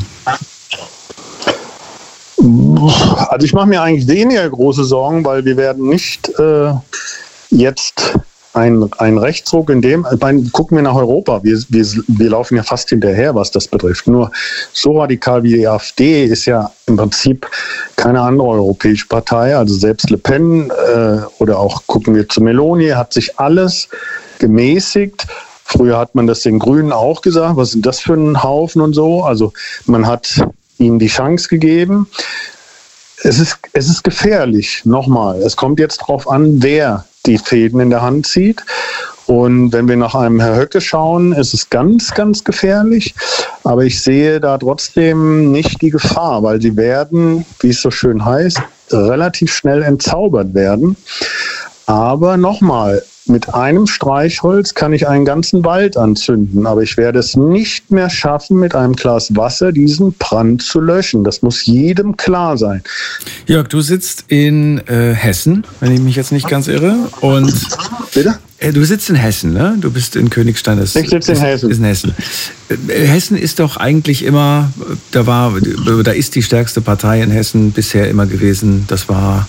Also ich mache mir eigentlich weniger große Sorgen, weil wir werden nicht äh, jetzt ein, ein Rechtsruck in dem, ich meine, gucken wir nach Europa, wir, wir, wir laufen ja fast hinterher, was das betrifft. Nur so radikal wie die AfD ist ja im Prinzip keine andere europäische Partei. Also selbst Le Pen äh, oder auch gucken wir zu Meloni, hat sich alles gemäßigt. Früher hat man das den Grünen auch gesagt, was ist das für ein Haufen und so. Also man hat ihnen die Chance gegeben. Es ist, es ist gefährlich, nochmal. Es kommt jetzt darauf an, wer die Fäden in der Hand zieht. Und wenn wir nach einem Herr Höcke schauen, ist es ganz, ganz gefährlich. Aber ich sehe da trotzdem nicht die Gefahr, weil sie werden, wie es so schön heißt, relativ schnell entzaubert werden. Aber nochmal, mit einem Streichholz kann ich einen ganzen Wald anzünden, aber ich werde es nicht mehr schaffen, mit einem Glas Wasser diesen Brand zu löschen. Das muss jedem klar sein. Jörg, du sitzt in äh, Hessen, wenn ich mich jetzt nicht ganz irre. Und Bitte? Äh, du sitzt in Hessen, ne? Du bist in Königstein. Das, ich sitze in Hessen. Ist in Hessen. Äh, Hessen ist doch eigentlich immer, da war, da ist die stärkste Partei in Hessen bisher immer gewesen. Das war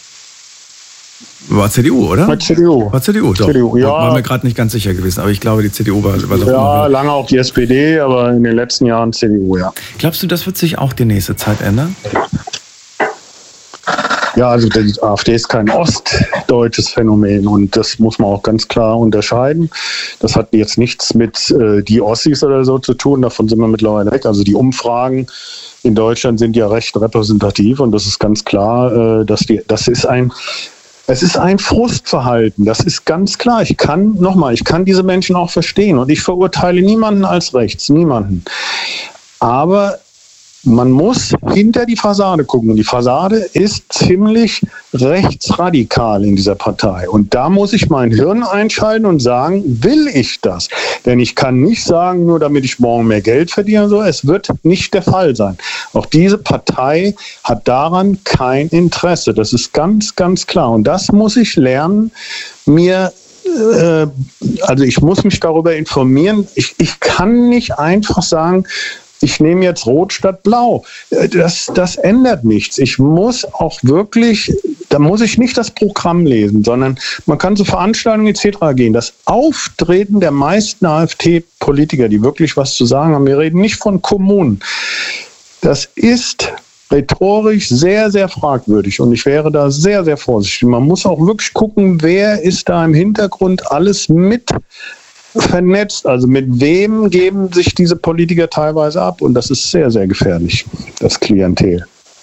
War C D U, oder? War C D U. War C D U, doch. C D U, ja. War mir gerade nicht ganz sicher gewesen, aber ich glaube, die C D U war, war doch Ja, immer lange auch die S P D, aber in den letzten Jahren C D U, ja. Glaubst du, das wird sich auch die nächste Zeit ändern? Ja, also die AfD ist kein ostdeutsches Phänomen und das muss man auch ganz klar unterscheiden. Das hat jetzt nichts mit äh, die Ossis oder so zu tun, davon sind wir mittlerweile weg. Also die Umfragen in Deutschland sind ja recht repräsentativ und das ist ganz klar, äh, dass die, das ist ein Es ist ein Frustverhalten, das ist ganz klar. Ich kann, nochmal, ich kann diese Menschen auch verstehen und ich verurteile niemanden als rechts, niemanden. Aber man muss hinter die Fassade gucken. Und die Fassade ist ziemlich rechtsradikal in dieser Partei. Und da muss ich mein Hirn einschalten und sagen, will ich das? Denn ich kann nicht sagen, nur damit ich morgen mehr Geld verdiene. So, es wird nicht der Fall sein. Auch diese Partei hat daran kein Interesse. Das ist ganz, ganz klar. Und das muss ich lernen, mir äh, also ich muss mich darüber informieren. Ich, ich kann nicht einfach sagen, ich nehme jetzt Rot statt Blau. Das, das ändert nichts. Ich muss auch wirklich, da muss ich nicht das Programm lesen, sondern man kann zu Veranstaltungen et cetera gehen. Das Auftreten der meisten AfD-Politiker, die wirklich was zu sagen haben, wir reden nicht von Kommunen, das ist rhetorisch sehr, sehr fragwürdig und ich wäre da sehr, sehr vorsichtig. Man muss auch wirklich gucken, wer ist da im Hintergrund alles mit vernetzt, also mit wem geben sich diese Politiker teilweise ab und das ist sehr, sehr gefährlich, das Klientel.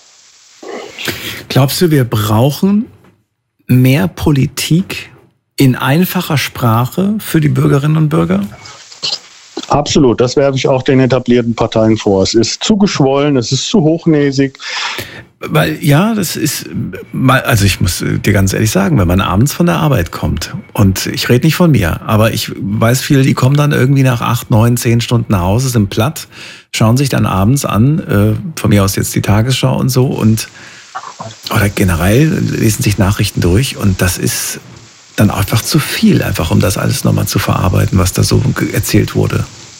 Glaubst du, wir brauchen mehr Politik in einfacher Sprache für die Bürgerinnen und Bürger? Absolut, das werfe ich auch den etablierten Parteien vor. Es ist zu geschwollen, es ist zu hochnäsig. Weil, ja, das ist, also ich muss dir ganz ehrlich sagen, wenn man abends von der Arbeit kommt, und ich rede nicht von mir, aber ich weiß viele, die kommen dann irgendwie nach acht, neun, zehn Stunden nach Hause, sind platt, schauen sich dann abends an, äh, von mir aus jetzt die Tagesschau und so, und oder generell lesen sich Nachrichten durch, und das ist dann einfach zu viel, einfach um das alles nochmal zu verarbeiten, was da so erzählt wurde.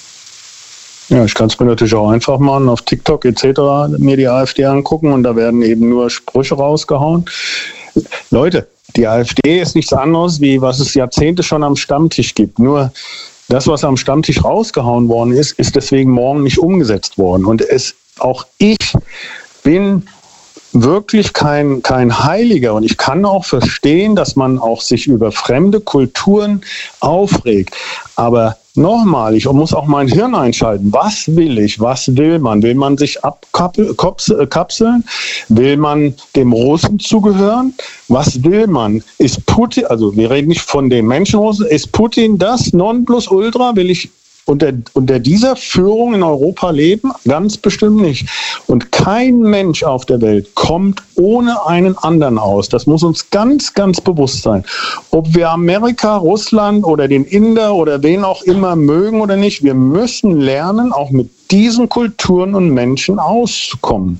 Ja, ich kann es mir natürlich auch einfach machen, auf TikTok et cetera mir die AfD angucken und da werden eben nur Sprüche rausgehauen. Leute, die AfD ist nichts anderes, wie was es Jahrzehnte schon am Stammtisch gibt. Nur das, was am Stammtisch rausgehauen worden ist, ist deswegen morgen nicht umgesetzt worden. Und es, auch ich bin wirklich kein, kein Heiliger und ich kann auch verstehen, dass man auch sich über fremde Kulturen aufregt. Aber nochmal, ich muss auch mein Hirn einschalten. Was will ich? Was will man? Will man sich abkapseln? Will man dem Russen zugehören? Was will man? Ist Putin, also wir reden nicht von den Menschenrussen, ist Putin das Nonplusultra? Will ich unter, unter dieser Führung in Europa leben? Ganz bestimmt nicht. Und kein Mensch auf der Welt kommt ohne einen anderen aus. Das muss uns ganz, ganz bewusst sein. Ob wir Amerika, Russland oder den Inder oder wen auch immer mögen oder nicht, wir müssen lernen, auch mit diesen Kulturen und Menschen auszukommen.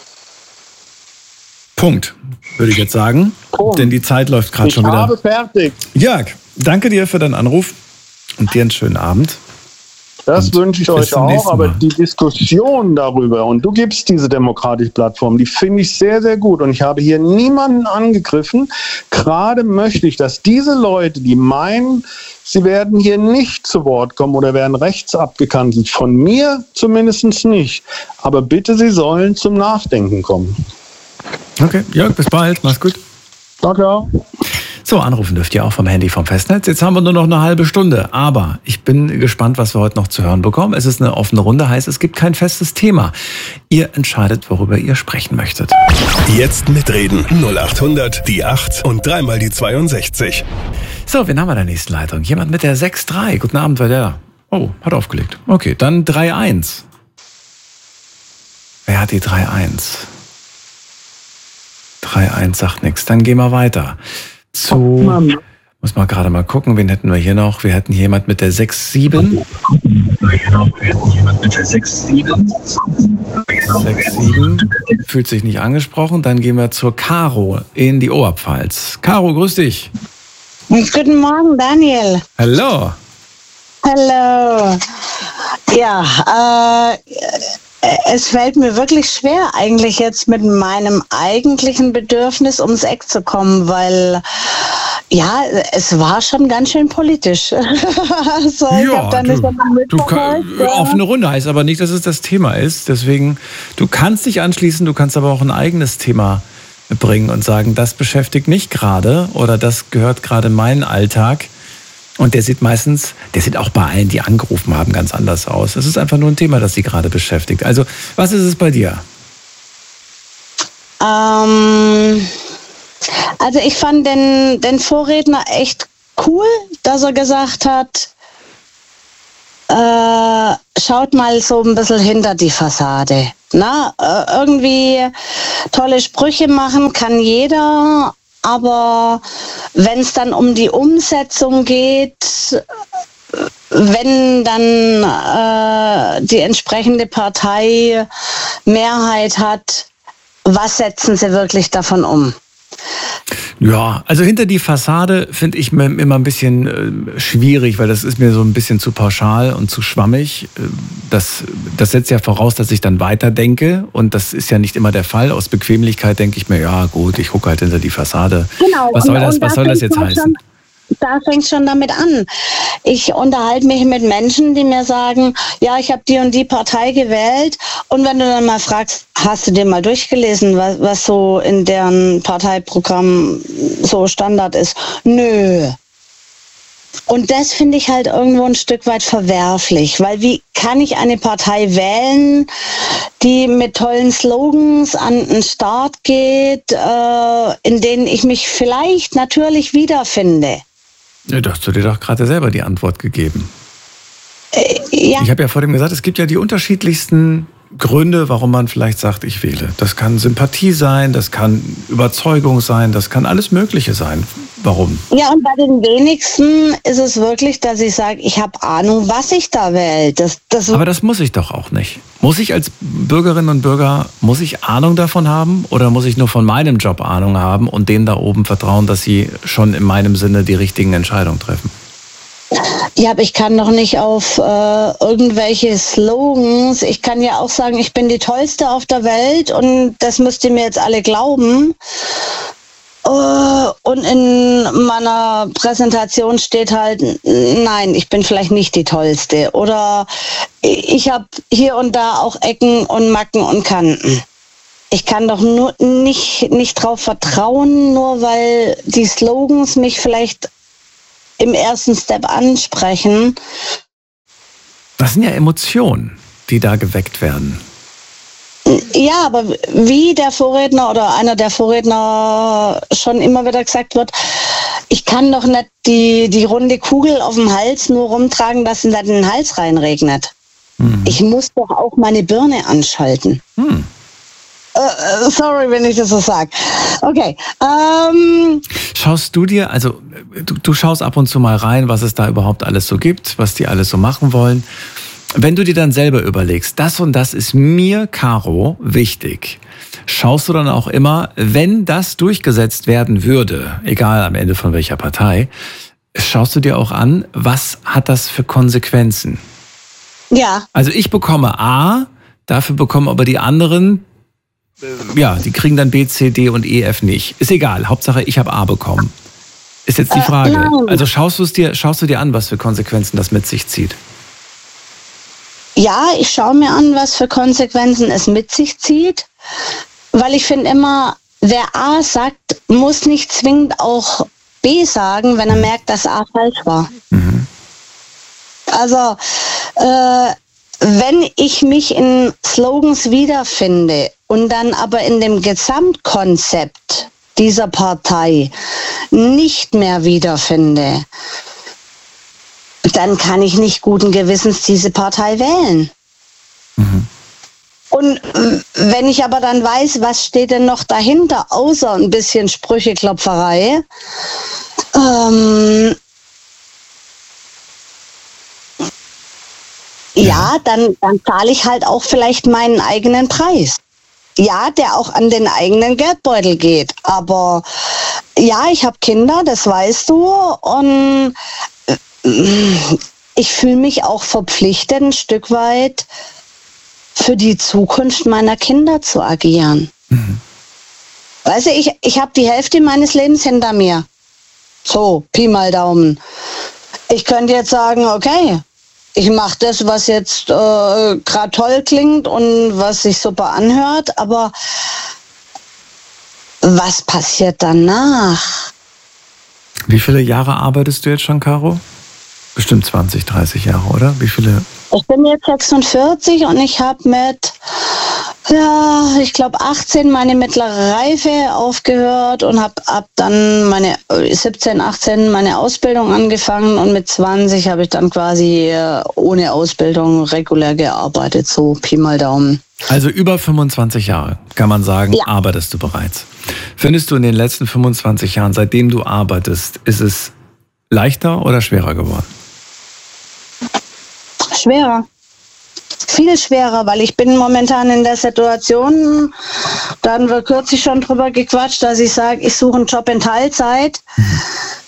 Punkt, würde ich jetzt sagen. Punkt. Denn die Zeit läuft gerade schon wieder. Ich habe fertig. Jörg, danke dir für deinen Anruf und dir einen schönen Abend. Das wünsche ich euch auch, aber die Diskussion darüber, und du gibst diese demokratische Plattform, die finde ich sehr, sehr gut. Und ich habe hier niemanden angegriffen. Gerade möchte ich, dass diese Leute, die meinen, sie werden hier nicht zu Wort kommen oder werden rechts abgekanzelt, von mir zumindest nicht. Aber bitte, sie sollen zum Nachdenken kommen. Okay, Jörg, bis bald. Mach's gut. Danke. So, anrufen dürft ihr auch vom Handy vom Festnetz. Jetzt haben wir nur noch eine halbe Stunde, aber ich bin gespannt, was wir heute noch zu hören bekommen. Es ist eine offene Runde, heißt, es gibt kein festes Thema. Ihr entscheidet, worüber ihr sprechen möchtet. Jetzt mitreden. null acht hundert, die acht und dreimal die zweiundsechzig. So, wen haben wir in der nächsten Leitung? Jemand mit der sechs drei. Guten Abend, wer der? Oh, hat aufgelegt. Okay, dann drei eins. Wer hat die drei eins? drei eins sagt nichts. Dann gehen wir weiter. Zu, muss mal gerade mal gucken, wen hätten wir hier noch? Wir hätten jemand mit der sechs sieben. sechs sieben. Fühlt sich nicht angesprochen. Dann gehen wir zur Caro in die Oberpfalz. Caro, grüß dich. Guten Morgen, Daniel. Hallo. Hallo. Ja, äh, es fällt mir wirklich schwer, eigentlich jetzt mit meinem eigentlichen Bedürfnis ums Eck zu kommen, weil ja, es war schon ganz schön politisch. Also, ja, ich hab da nicht du, du kann, ja. Offene Runde heißt aber nicht, dass es das Thema ist. Deswegen, du kannst dich anschließen, du kannst aber auch ein eigenes Thema bringen und sagen, das beschäftigt mich gerade oder das gehört gerade in meinen Alltag. Und der sieht meistens, der sieht auch bei allen, die angerufen haben, ganz anders aus. Es ist einfach nur ein Thema, das sie gerade beschäftigt. Also, was ist es bei dir? Ähm, also ich fand den, den Vorredner echt cool, dass er gesagt hat, äh, schaut mal so ein bisschen hinter die Fassade. Na, äh, irgendwie tolle Sprüche machen kann jeder, aber wenn es dann um die Umsetzung geht, wenn dann äh, die entsprechende Partei Mehrheit hat, was setzen sie wirklich davon um? Ja, also hinter die Fassade finde ich immer ein bisschen äh, schwierig, weil das ist mir so ein bisschen zu pauschal und zu schwammig. Das, das setzt ja voraus, dass ich dann weiterdenke und das ist ja nicht immer der Fall. Aus Bequemlichkeit denke ich mir, ja gut, ich gucke halt hinter die Fassade. Genau. Was soll und, das, und was soll das jetzt heißen? Schon, da fängt es schon damit an. Ich unterhalte mich mit Menschen, die mir sagen, ja, ich habe die und die Partei gewählt. Und wenn du dann mal fragst, hast du dir mal durchgelesen, was, was so in deren Parteiprogramm so Standard ist? Nö. Und das finde ich halt irgendwo ein Stück weit verwerflich, weil wie kann ich eine Partei wählen, die mit tollen Slogans an den Start geht, äh, in denen ich mich vielleicht natürlich wiederfinde? Ja, da hast du dir doch gerade selber die Antwort gegeben. Äh, ja. Ich habe ja vor dem gesagt, es gibt ja die unterschiedlichsten Gründe, warum man vielleicht sagt, ich wähle. Das kann Sympathie sein, das kann Überzeugung sein, das kann alles Mögliche sein. Warum? Ja, und bei den wenigsten ist es wirklich, dass ich sage, ich habe Ahnung, was ich da wähle. Das, das Aber das muss ich doch auch nicht. Muss ich als Bürgerin und Bürger, muss ich Ahnung davon haben oder muss ich nur von meinem Job Ahnung haben und denen da oben vertrauen, dass sie schon in meinem Sinne die richtigen Entscheidungen treffen? Ja, aber ich kann doch nicht auf äh, irgendwelche Slogans, ich kann ja auch sagen, ich bin die Tollste auf der Welt und das müsst ihr mir jetzt alle glauben. Uh, und in meiner Präsentation steht halt, nein, ich bin vielleicht nicht die Tollste. Oder ich habe hier und da auch Ecken und Macken und Kanten. Ich kann doch nur nicht, nicht drauf vertrauen, nur weil die Slogans mich vielleicht im ersten Step ansprechen. Das sind ja Emotionen, die da geweckt werden. Ja, aber wie der Vorredner oder einer der Vorredner schon immer wieder gesagt wird, ich kann doch nicht die, die runde Kugel auf dem Hals nur rumtragen, dass es in den Hals reinregnet. Hm. Ich muss doch auch meine Birne anschalten. Hm. Uh, sorry, wenn ich das so sage. Okay. Ähm, Schaust du dir, also du, du schaust ab und zu mal rein, was es da überhaupt alles so gibt, was die alles so machen wollen. Wenn du dir dann selber überlegst, das und das ist mir, Caro, wichtig, schaust du dann auch immer, wenn das durchgesetzt werden würde, egal am Ende von welcher Partei, schaust du dir auch an, was hat das für Konsequenzen? Ja. Also ich bekomme A, dafür bekommen aber die anderen, ja, die kriegen dann B, C, D und E, F nicht. Ist egal, Hauptsache ich habe A bekommen. Ist jetzt die Frage. Äh, also schaust du es dir, schaust du dir an, was für Konsequenzen das mit sich zieht? Ja, ich schaue mir an, was für Konsequenzen es mit sich zieht, weil ich finde immer, wer A sagt, muss nicht zwingend auch B sagen, wenn er merkt, dass A falsch war. Mhm. Also, äh, wenn ich mich in Slogans wiederfinde und dann aber in dem Gesamtkonzept dieser Partei nicht mehr wiederfinde, dann kann ich nicht guten Gewissens diese Partei wählen. Mhm. Und wenn ich aber dann weiß, was steht denn noch dahinter, außer ein bisschen Sprücheklopferei, ähm, ja, dann, dann zahle ich halt auch vielleicht meinen eigenen Preis. Ja, der auch an den eigenen Geldbeutel geht. Aber ja, ich habe Kinder, das weißt du. Und ich fühle mich auch verpflichtet, ein Stück weit für die Zukunft meiner Kinder zu agieren. Mhm. Weißt du, ich, ich habe die Hälfte meines Lebens hinter mir. So, Pi mal Daumen. Ich könnte jetzt sagen, okay, ich mache das, was jetzt äh, gerade toll klingt und was sich super anhört, aber was passiert danach? Wie viele Jahre arbeitest du jetzt schon, Caro? Bestimmt zwanzig, dreißig Jahre, oder? Wie viele? Ich bin jetzt sechsundvierzig und ich habe mit, ja, ich glaube achtzehn meine mittlere Reife aufgehört und habe ab dann meine siebzehn, achtzehn meine Ausbildung angefangen und mit zwanzig habe ich dann quasi ohne Ausbildung regulär gearbeitet, so Pi mal Daumen. Also über fünfundzwanzig Jahre, kann man sagen, ja. Arbeitest du bereits. Findest du in den letzten fünfundzwanzig Jahren, seitdem du arbeitest, ist es leichter oder schwerer geworden? Schwerer. Viel schwerer, weil ich bin momentan in der Situation, da haben wir kürzlich schon drüber gequatscht, dass ich sage, ich suche einen Job in Teilzeit. Mhm.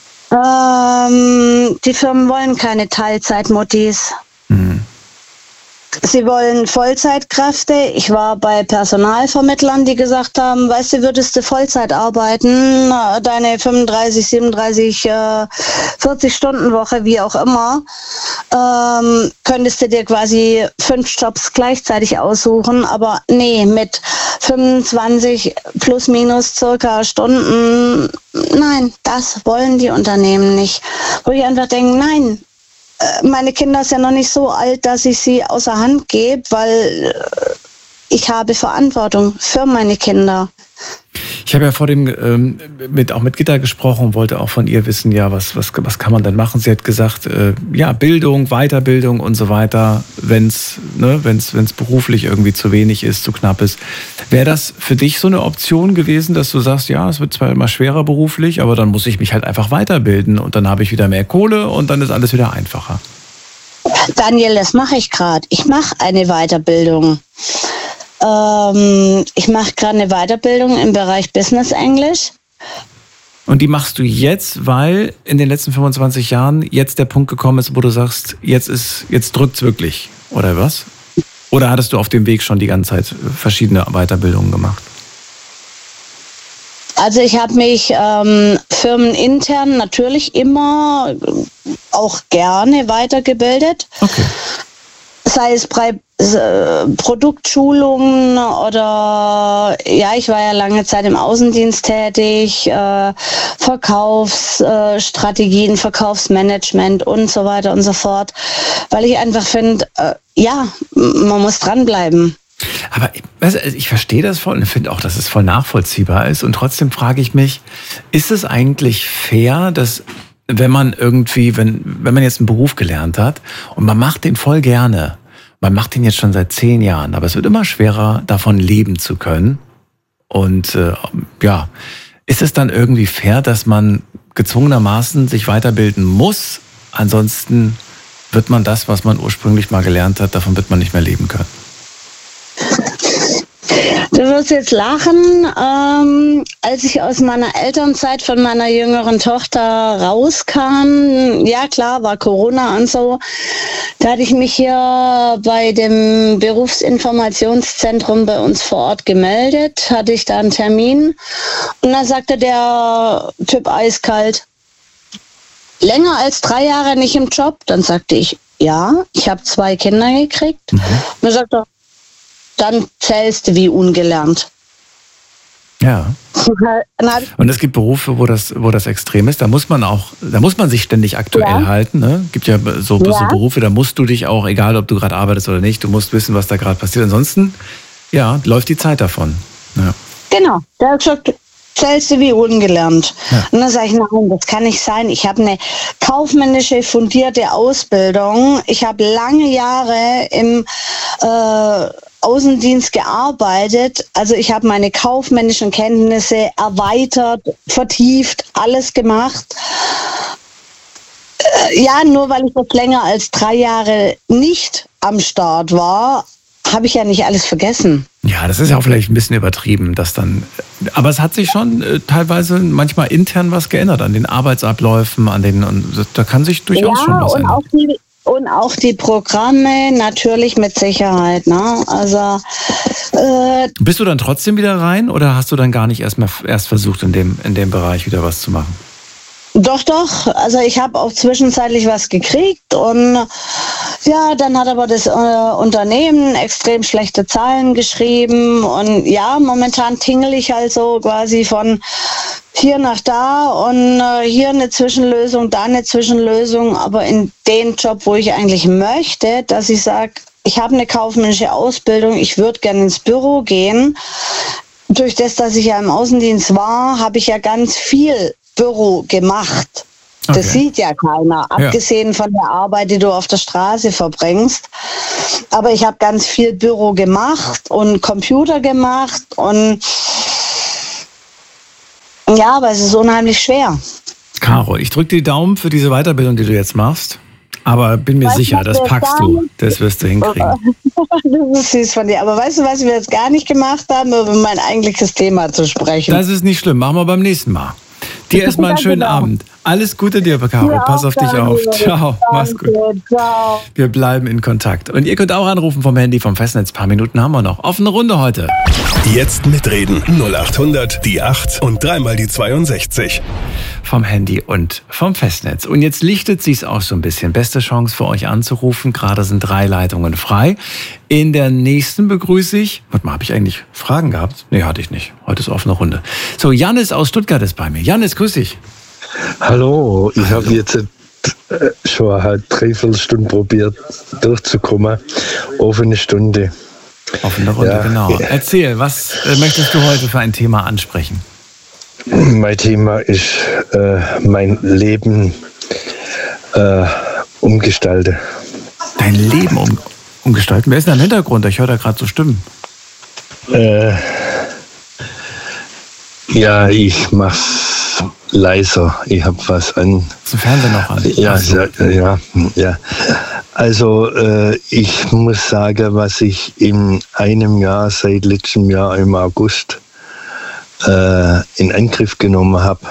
Ähm, die Firmen wollen keine Teilzeitmuttis. Mhm. Sie wollen Vollzeitkräfte. Ich war bei Personalvermittlern, die gesagt haben, weißt du, würdest du Vollzeit arbeiten, deine fünfunddreißig, siebenunddreißig, vierzig Stunden Woche, wie auch immer, ähm, könntest du dir quasi fünf Jobs gleichzeitig aussuchen. Aber nee, mit fünfundzwanzig plus minus circa Stunden, nein, das wollen die Unternehmen nicht. Wo ich einfach denke, nein, meine Kinder sind ja noch nicht so alt, dass ich sie außer Hand gebe, weil ich habe Verantwortung für meine Kinder. Ich habe ja vor dem ähm, mit auch mit Gitta gesprochen und wollte auch von ihr wissen, ja, was was was kann man denn machen? Sie hat gesagt, äh, ja, Bildung, Weiterbildung und so weiter, wenn's ne, wenn's wenn's beruflich irgendwie zu wenig ist, zu knapp ist. Wäre das für dich so eine Option gewesen, dass du sagst, ja, es wird zwar immer schwerer beruflich, aber dann muss ich mich halt einfach weiterbilden und dann habe ich wieder mehr Kohle und dann ist alles wieder einfacher. Daniel, das mache ich gerade. Ich mache eine Weiterbildung. Ähm, ich mache gerade eine Weiterbildung im Bereich Business Englisch. Und die machst du jetzt, weil in den letzten fünfundzwanzig Jahren jetzt der Punkt gekommen ist, wo du sagst, jetzt ist, jetzt drückt's wirklich, oder was? Oder hattest du auf dem Weg schon die ganze Zeit verschiedene Weiterbildungen gemacht? Also ich habe mich ähm, firmenintern natürlich immer auch gerne weitergebildet. Okay. Sei es bei äh, Produktschulungen oder, ja, ich war ja lange Zeit im Außendienst tätig, äh, Verkaufsstrategien, äh, Verkaufsmanagement und so weiter und so fort, weil ich einfach finde, äh, ja, man muss dranbleiben. Aber ich verstehe das voll und finde auch, dass es voll nachvollziehbar ist. Und trotzdem frage ich mich, ist es eigentlich fair, dass wenn man irgendwie, wenn, wenn man jetzt einen Beruf gelernt hat und man macht den voll gerne, man macht den jetzt schon seit zehn Jahren, aber es wird immer schwerer, davon leben zu können. Und äh, ja, ist es dann irgendwie fair, dass man gezwungenermaßen sich weiterbilden muss? Ansonsten wird man das, was man ursprünglich mal gelernt hat, davon wird man nicht mehr leben können. Du wirst jetzt lachen, ähm, als ich aus meiner Elternzeit von meiner jüngeren Tochter rauskam, ja klar, war Corona und so, da hatte ich mich hier bei dem Berufsinformationszentrum bei uns vor Ort gemeldet, hatte ich da einen Termin und dann sagte der Typ eiskalt, länger als drei Jahre nicht im Job? Dann sagte ich, ja, ich habe zwei Kinder gekriegt. Mhm. Und dann sagte er, dann zählst du wie ungelernt. Ja. Und es gibt Berufe, wo das, wo das extrem ist. Da muss man auch, da muss man sich ständig aktuell ja. halten. Ne? Gibt ja so, ja so Berufe, da musst du dich auch, egal ob du gerade arbeitest oder nicht, du musst wissen, was da gerade passiert. Ansonsten, ja, läuft die Zeit davon. Ja. Genau. Da hat gesagt, zählst du wie ungelernt. Ja. Und dann sage ich, nein, das kann nicht sein. Ich habe eine kaufmännische, fundierte Ausbildung. Ich habe lange Jahre im äh, Außendienst gearbeitet. Also ich habe meine kaufmännischen Kenntnisse erweitert, vertieft, alles gemacht. Äh, ja, nur weil ich jetzt länger als drei Jahre nicht am Start war, habe ich ja nicht alles vergessen. Ja, das ist ja auch vielleicht ein bisschen übertrieben, dass dann. Aber es hat sich schon äh, teilweise manchmal intern was geändert an den Arbeitsabläufen, an den. Und da kann sich durchaus ja, schon was und ändern. Auch die, und auch die Programme natürlich mit Sicherheit. Ne? Also. Äh, Bist du dann trotzdem wieder rein oder hast du dann gar nicht erst mal erst versucht, in dem in dem Bereich wieder was zu machen? Doch, doch. Also ich habe auch zwischenzeitlich was gekriegt und Ja, dann hat aber das äh, Unternehmen extrem schlechte Zahlen geschrieben und ja, momentan tingle ich also quasi von hier nach da und äh, hier eine Zwischenlösung, da eine Zwischenlösung, aber in den Job, wo ich eigentlich möchte, dass ich sage, ich habe eine kaufmännische Ausbildung, ich würde gerne ins Büro gehen. Durch das, dass ich ja im Außendienst war, habe ich ja ganz viel Büro gemacht. Das okay. sieht ja keiner, abgesehen ja. von der Arbeit, die du auf der Straße verbringst. Aber ich habe ganz viel Büro gemacht und Computer gemacht und ja, aber es ist unheimlich schwer. Caro, ich drücke die Daumen für diese Weiterbildung, die du jetzt machst. Aber bin mir weißt sicher, das packst du. Das wirst du hinkriegen. Das ist süß von dir. Aber weißt du, was wir jetzt gar nicht gemacht haben, über mein eigentliches Thema zu sprechen? Das ist nicht schlimm. Machen wir beim nächsten Mal. Dir erstmal einen schönen genau. Abend. Alles Gute dir, Caro. Ja, Pass auf danke. dich auf. Ciao. Danke. Mach's gut. Ciao. Wir bleiben in Kontakt. Und ihr könnt auch anrufen vom Handy, vom Festnetz. Ein paar Minuten haben wir noch. Offene Runde heute. Jetzt mitreden. null acht hundert, die acht und dreimal die zweiundsechzig. Vom Handy und vom Festnetz. Und jetzt lichtet sich's auch so ein bisschen. Beste Chance für euch anzurufen. Gerade sind drei Leitungen frei. In der nächsten begrüße ich... Warte mal, habe ich eigentlich Fragen gehabt? Nee, hatte ich nicht. Heute ist offene Runde. So, Janis aus Stuttgart ist bei mir. Janis, grüß dich. Hallo, ich habe jetzt äh, schon eine Dreiviertelstunde probiert durchzukommen. Offene Stunde. Offene Runde, ja. Genau. Erzähl, was äh, möchtest du heute für ein Thema ansprechen? Mein Thema ist äh, mein Leben äh, umgestalten. Dein Leben um, umgestalten? Wer ist denn im Hintergrund? Ich höre da gerade so Stimmen. Äh, ja, ich mach's leiser. Ich habe was an. Ist der Fernseher noch an? Ja, ja, ja, ja. Also äh, ich muss sagen, was ich in einem Jahr, seit letztem Jahr im August, äh, in Angriff genommen habe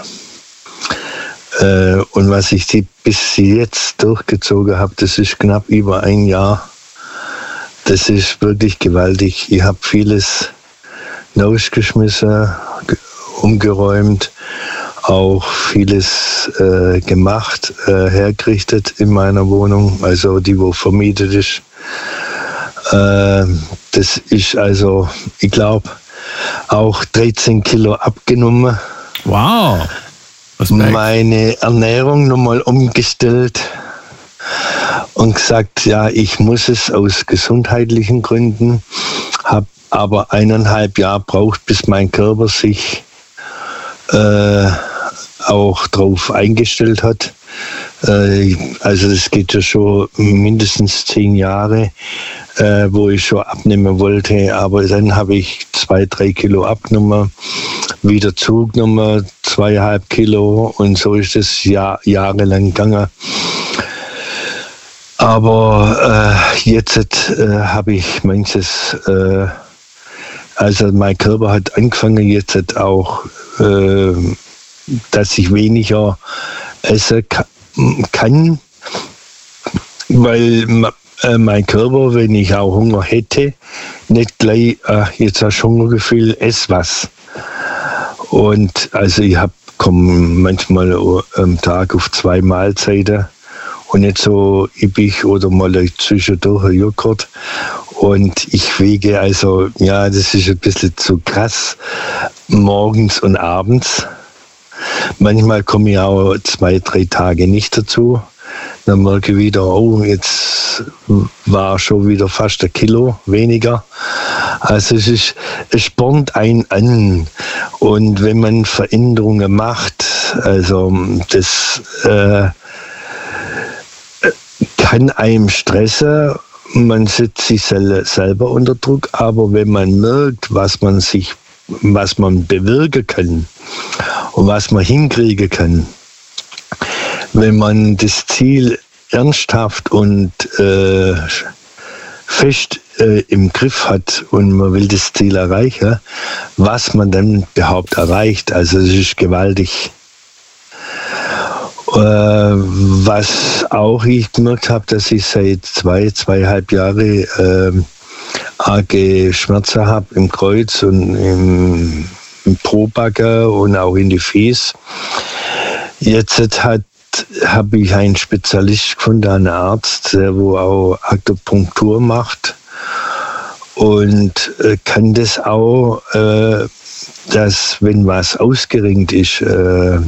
äh, und was ich bis jetzt durchgezogen habe, das ist knapp über ein Jahr. Das ist wirklich gewaltig. Ich habe vieles rausgeschmissen, umgeräumt, auch vieles äh, gemacht, äh, hergerichtet in meiner Wohnung, also die, wo vermietet ist. Äh, das ist also, ich glaube, auch dreizehn Kilo abgenommen. Wow! Meine Ernährung nochmal umgestellt und gesagt, ja, ich muss es aus gesundheitlichen Gründen, habe aber eineinhalb Jahre braucht, bis mein Körper sich äh, auch drauf eingestellt hat. Äh, also das geht ja schon mindestens zehn Jahre, äh, wo ich schon abnehmen wollte, aber dann habe ich zwei, drei Kilo abgenommen, wieder zugenommen, zweieinhalb Kilo und so ist es Jahr, jahrelang gegangen. Aber äh, jetzt äh, habe ich manches, äh, also mein Körper hat angefangen jetzt auch, äh, dass ich weniger essen kann, weil äh, mein Körper, wenn ich auch Hunger hätte, nicht gleich, äh, jetzt hast du Hungergefühl, ess was. Und also ich hab, komme manchmal am Tag auf zwei Mahlzeiten und nicht so üppig oder mal zwischendurch ein Joghurt. Und ich wiege also, ja, das ist ein bisschen zu krass, morgens und abends. Manchmal komme ich auch zwei, drei Tage nicht dazu. Dann merke ich wieder, oh, jetzt war schon wieder fast ein Kilo weniger. Also es ist, es spornt einen an. Und wenn man Veränderungen macht, also das äh, kann einem stressen. Man setzt sich selber unter Druck, aber wenn man merkt, was man sich, was man bewirken kann und was man hinkriegen kann, wenn man das Ziel ernsthaft und äh, fest äh, im Griff hat und man will das Ziel erreichen, was man dann überhaupt erreicht, also es ist gewaltig. Äh, was auch ich gemerkt habe, dass ich seit zwei, zweieinhalb Jahren äh, arge Schmerzen habe im Kreuz und im, im Probacken und auch in die Fies. Jetzt hat jetzt habe ich einen Spezialist gefunden, einen Arzt, der wo auch Akupunktur macht und äh, kann das auch, äh, dass wenn was ausgeringt ist, äh,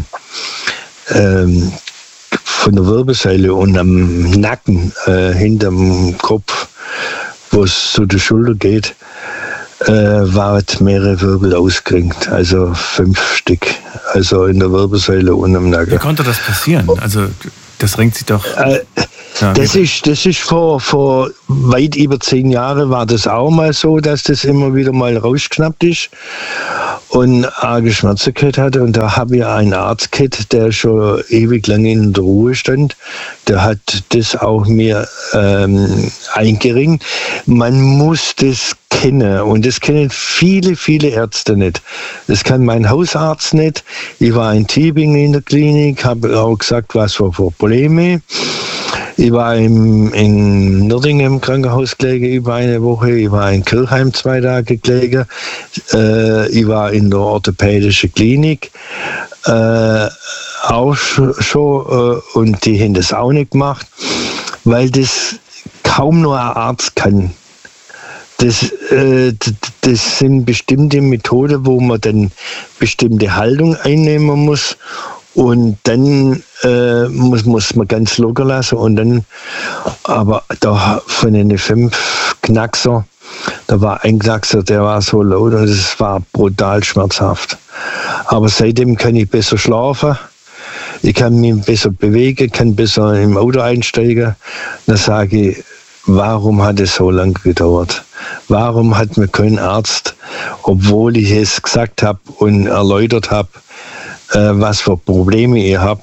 ähm, von der Wirbelsäule und am Nacken, äh, hinterm Kopf, wo es zu der Schulter geht, äh, waren mehrere Wirbel ausgeringt, also fünf Stück, also in der Wirbelsäule und am Nacken. Wie konnte das passieren? Also das renkt sich doch... Äh, ja, das ist, das ist vor, vor weit über zehn Jahren war das auch mal so, dass das immer wieder mal rausgeschnappt ist und arge Schmerzen gehabt hatte. Und da habe ich einen Arzt gehabt, der schon ewig lange in der Ruhe stand. Der hat das auch mir ähm, eingeringt. Man muss das kennen und das kennen viele, viele Ärzte nicht. Das kann mein Hausarzt nicht. Ich war in Tübingen in der Klinik, habe auch gesagt, was für Probleme. Ich war im, in Nördingen im Krankenhaus gelegen über eine Woche. Ich war in Kirchheim zwei Tage gelegen. Äh, ich war in der orthopädischen Klinik äh, auch schon. Äh, und die haben das auch nicht gemacht, weil das kaum nur ein Arzt kann. Das, äh, das sind bestimmte Methoden, wo man dann bestimmte Haltung einnehmen muss. Und dann äh, muss, muss man ganz locker lassen. Und dann, aber da von den fünf Knackser, da war ein Knackser, der war so laut und es war brutal schmerzhaft. Aber seitdem kann ich besser schlafen. Ich kann mich besser bewegen, kann besser im Auto einsteigen. Dann sage ich, warum hat es so lange gedauert? Warum hat mir kein Arzt, obwohl ich es gesagt habe und erläutert habe, was für Probleme ich habe,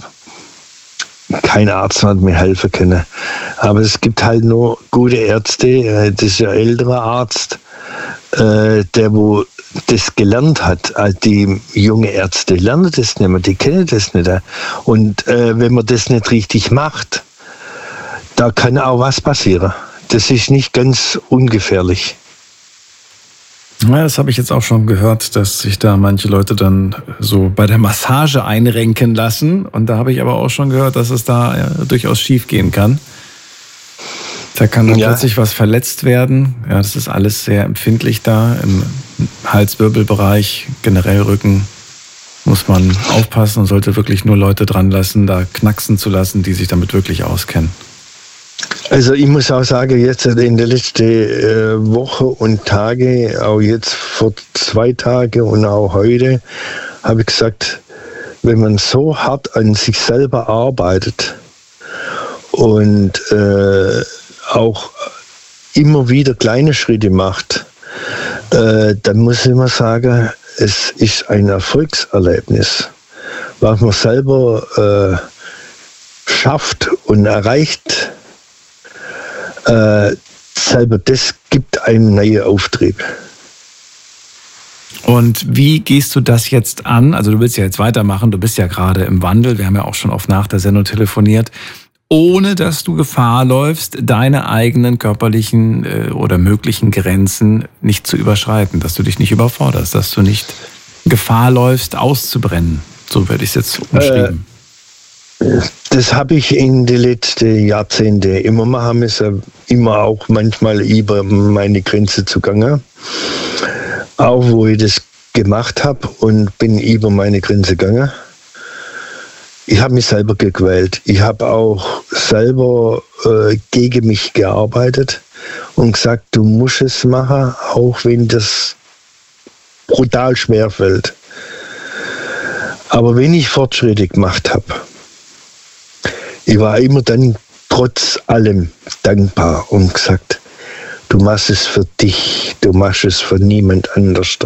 kein Arzt hat mir helfen können. Aber es gibt halt nur gute Ärzte. Das ist ein älterer Arzt, der wo das gelernt hat. Die junge Ärzte lernen das nicht mehr, die kennen das nicht. Und wenn man das nicht richtig macht, da kann auch was passieren. Das ist nicht ganz ungefährlich. Ja, das habe ich jetzt auch schon gehört, dass sich da manche Leute dann so bei der Massage einrenken lassen. Und da habe ich aber auch schon gehört, dass es da ja, durchaus schief gehen kann. Da kann dann ja plötzlich was verletzt werden. Ja, das ist alles sehr empfindlich da. Im Halswirbelbereich, generell Rücken, muss man aufpassen und sollte wirklich nur Leute dran lassen, da knacksen zu lassen, die sich damit wirklich auskennen. Also ich muss auch sagen, jetzt in der letzten äh, Woche und Tage, auch jetzt vor zwei Tagen und auch heute, habe ich gesagt, wenn man so hart an sich selber arbeitet und äh, auch immer wieder kleine Schritte macht, äh, dann muss ich immer sagen, es ist ein Erfolgserlebnis, was man selber äh, schafft und erreicht. Äh, selber, das gibt einen neuen Auftrieb. Und wie gehst du das jetzt an? Also du willst ja jetzt weitermachen, du bist ja gerade im Wandel, wir haben ja auch schon oft nach der Sendung telefoniert, ohne dass du Gefahr läufst, deine eigenen körperlichen äh, oder möglichen Grenzen nicht zu überschreiten, dass du dich nicht überforderst, dass du nicht Gefahr läufst, auszubrennen. So werde ich es jetzt umschrieben. Äh. Das habe ich in den letzten Jahrzehnten immer machen müssen, immer auch manchmal über meine Grenze zugange. Auch wo ich das gemacht habe und bin über meine Grenze gegangen. Ich habe mich selber gequält. Ich habe auch selber äh, gegen mich gearbeitet und gesagt, du musst es machen, auch wenn das brutal schwer fällt. Aber wenn ich Fortschritte gemacht habe, ich war immer dann trotz allem dankbar und gesagt, du machst es für dich, du machst es für niemand anders.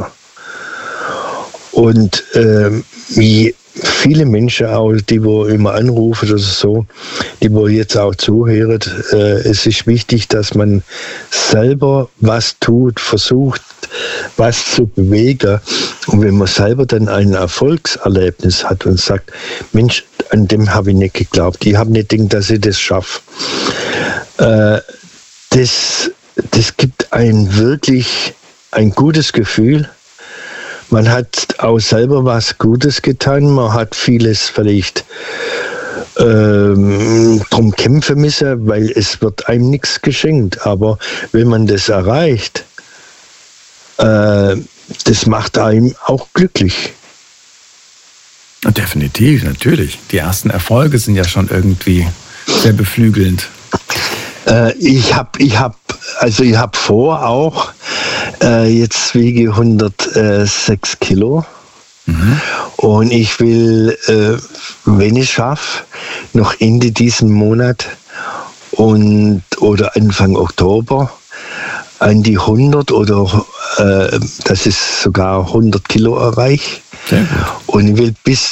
Und äh, viele Menschen auch, die wo immer anrufen oder so, die wo jetzt auch zuhören, äh, es ist wichtig, dass man selber was tut, versucht, was zu bewegen. Und wenn man selber dann ein Erfolgserlebnis hat und sagt, Mensch, an dem habe ich nicht geglaubt, ich habe nicht gedacht, dass ich das schaffe. Äh, das, das gibt ein wirklich ein gutes Gefühl. Man hat auch selber was Gutes getan, man hat vieles vielleicht ähm, drum kämpfen müssen, weil es wird einem nichts geschenkt. Aber wenn man das erreicht, äh, das macht einem auch glücklich. Definitiv, natürlich. Die ersten Erfolge sind ja schon irgendwie sehr beflügelnd. Äh, ich habe, ich hab, also ich habe vor auch, äh, jetzt wiege ich hundertsechs Kilo. Mhm. Und ich will, äh, wenn ich schaffe, noch Ende diesen Monat und oder Anfang Oktober an die hundert oder äh, dass ich sogar hundert Kilo erreiche. Und ich will bis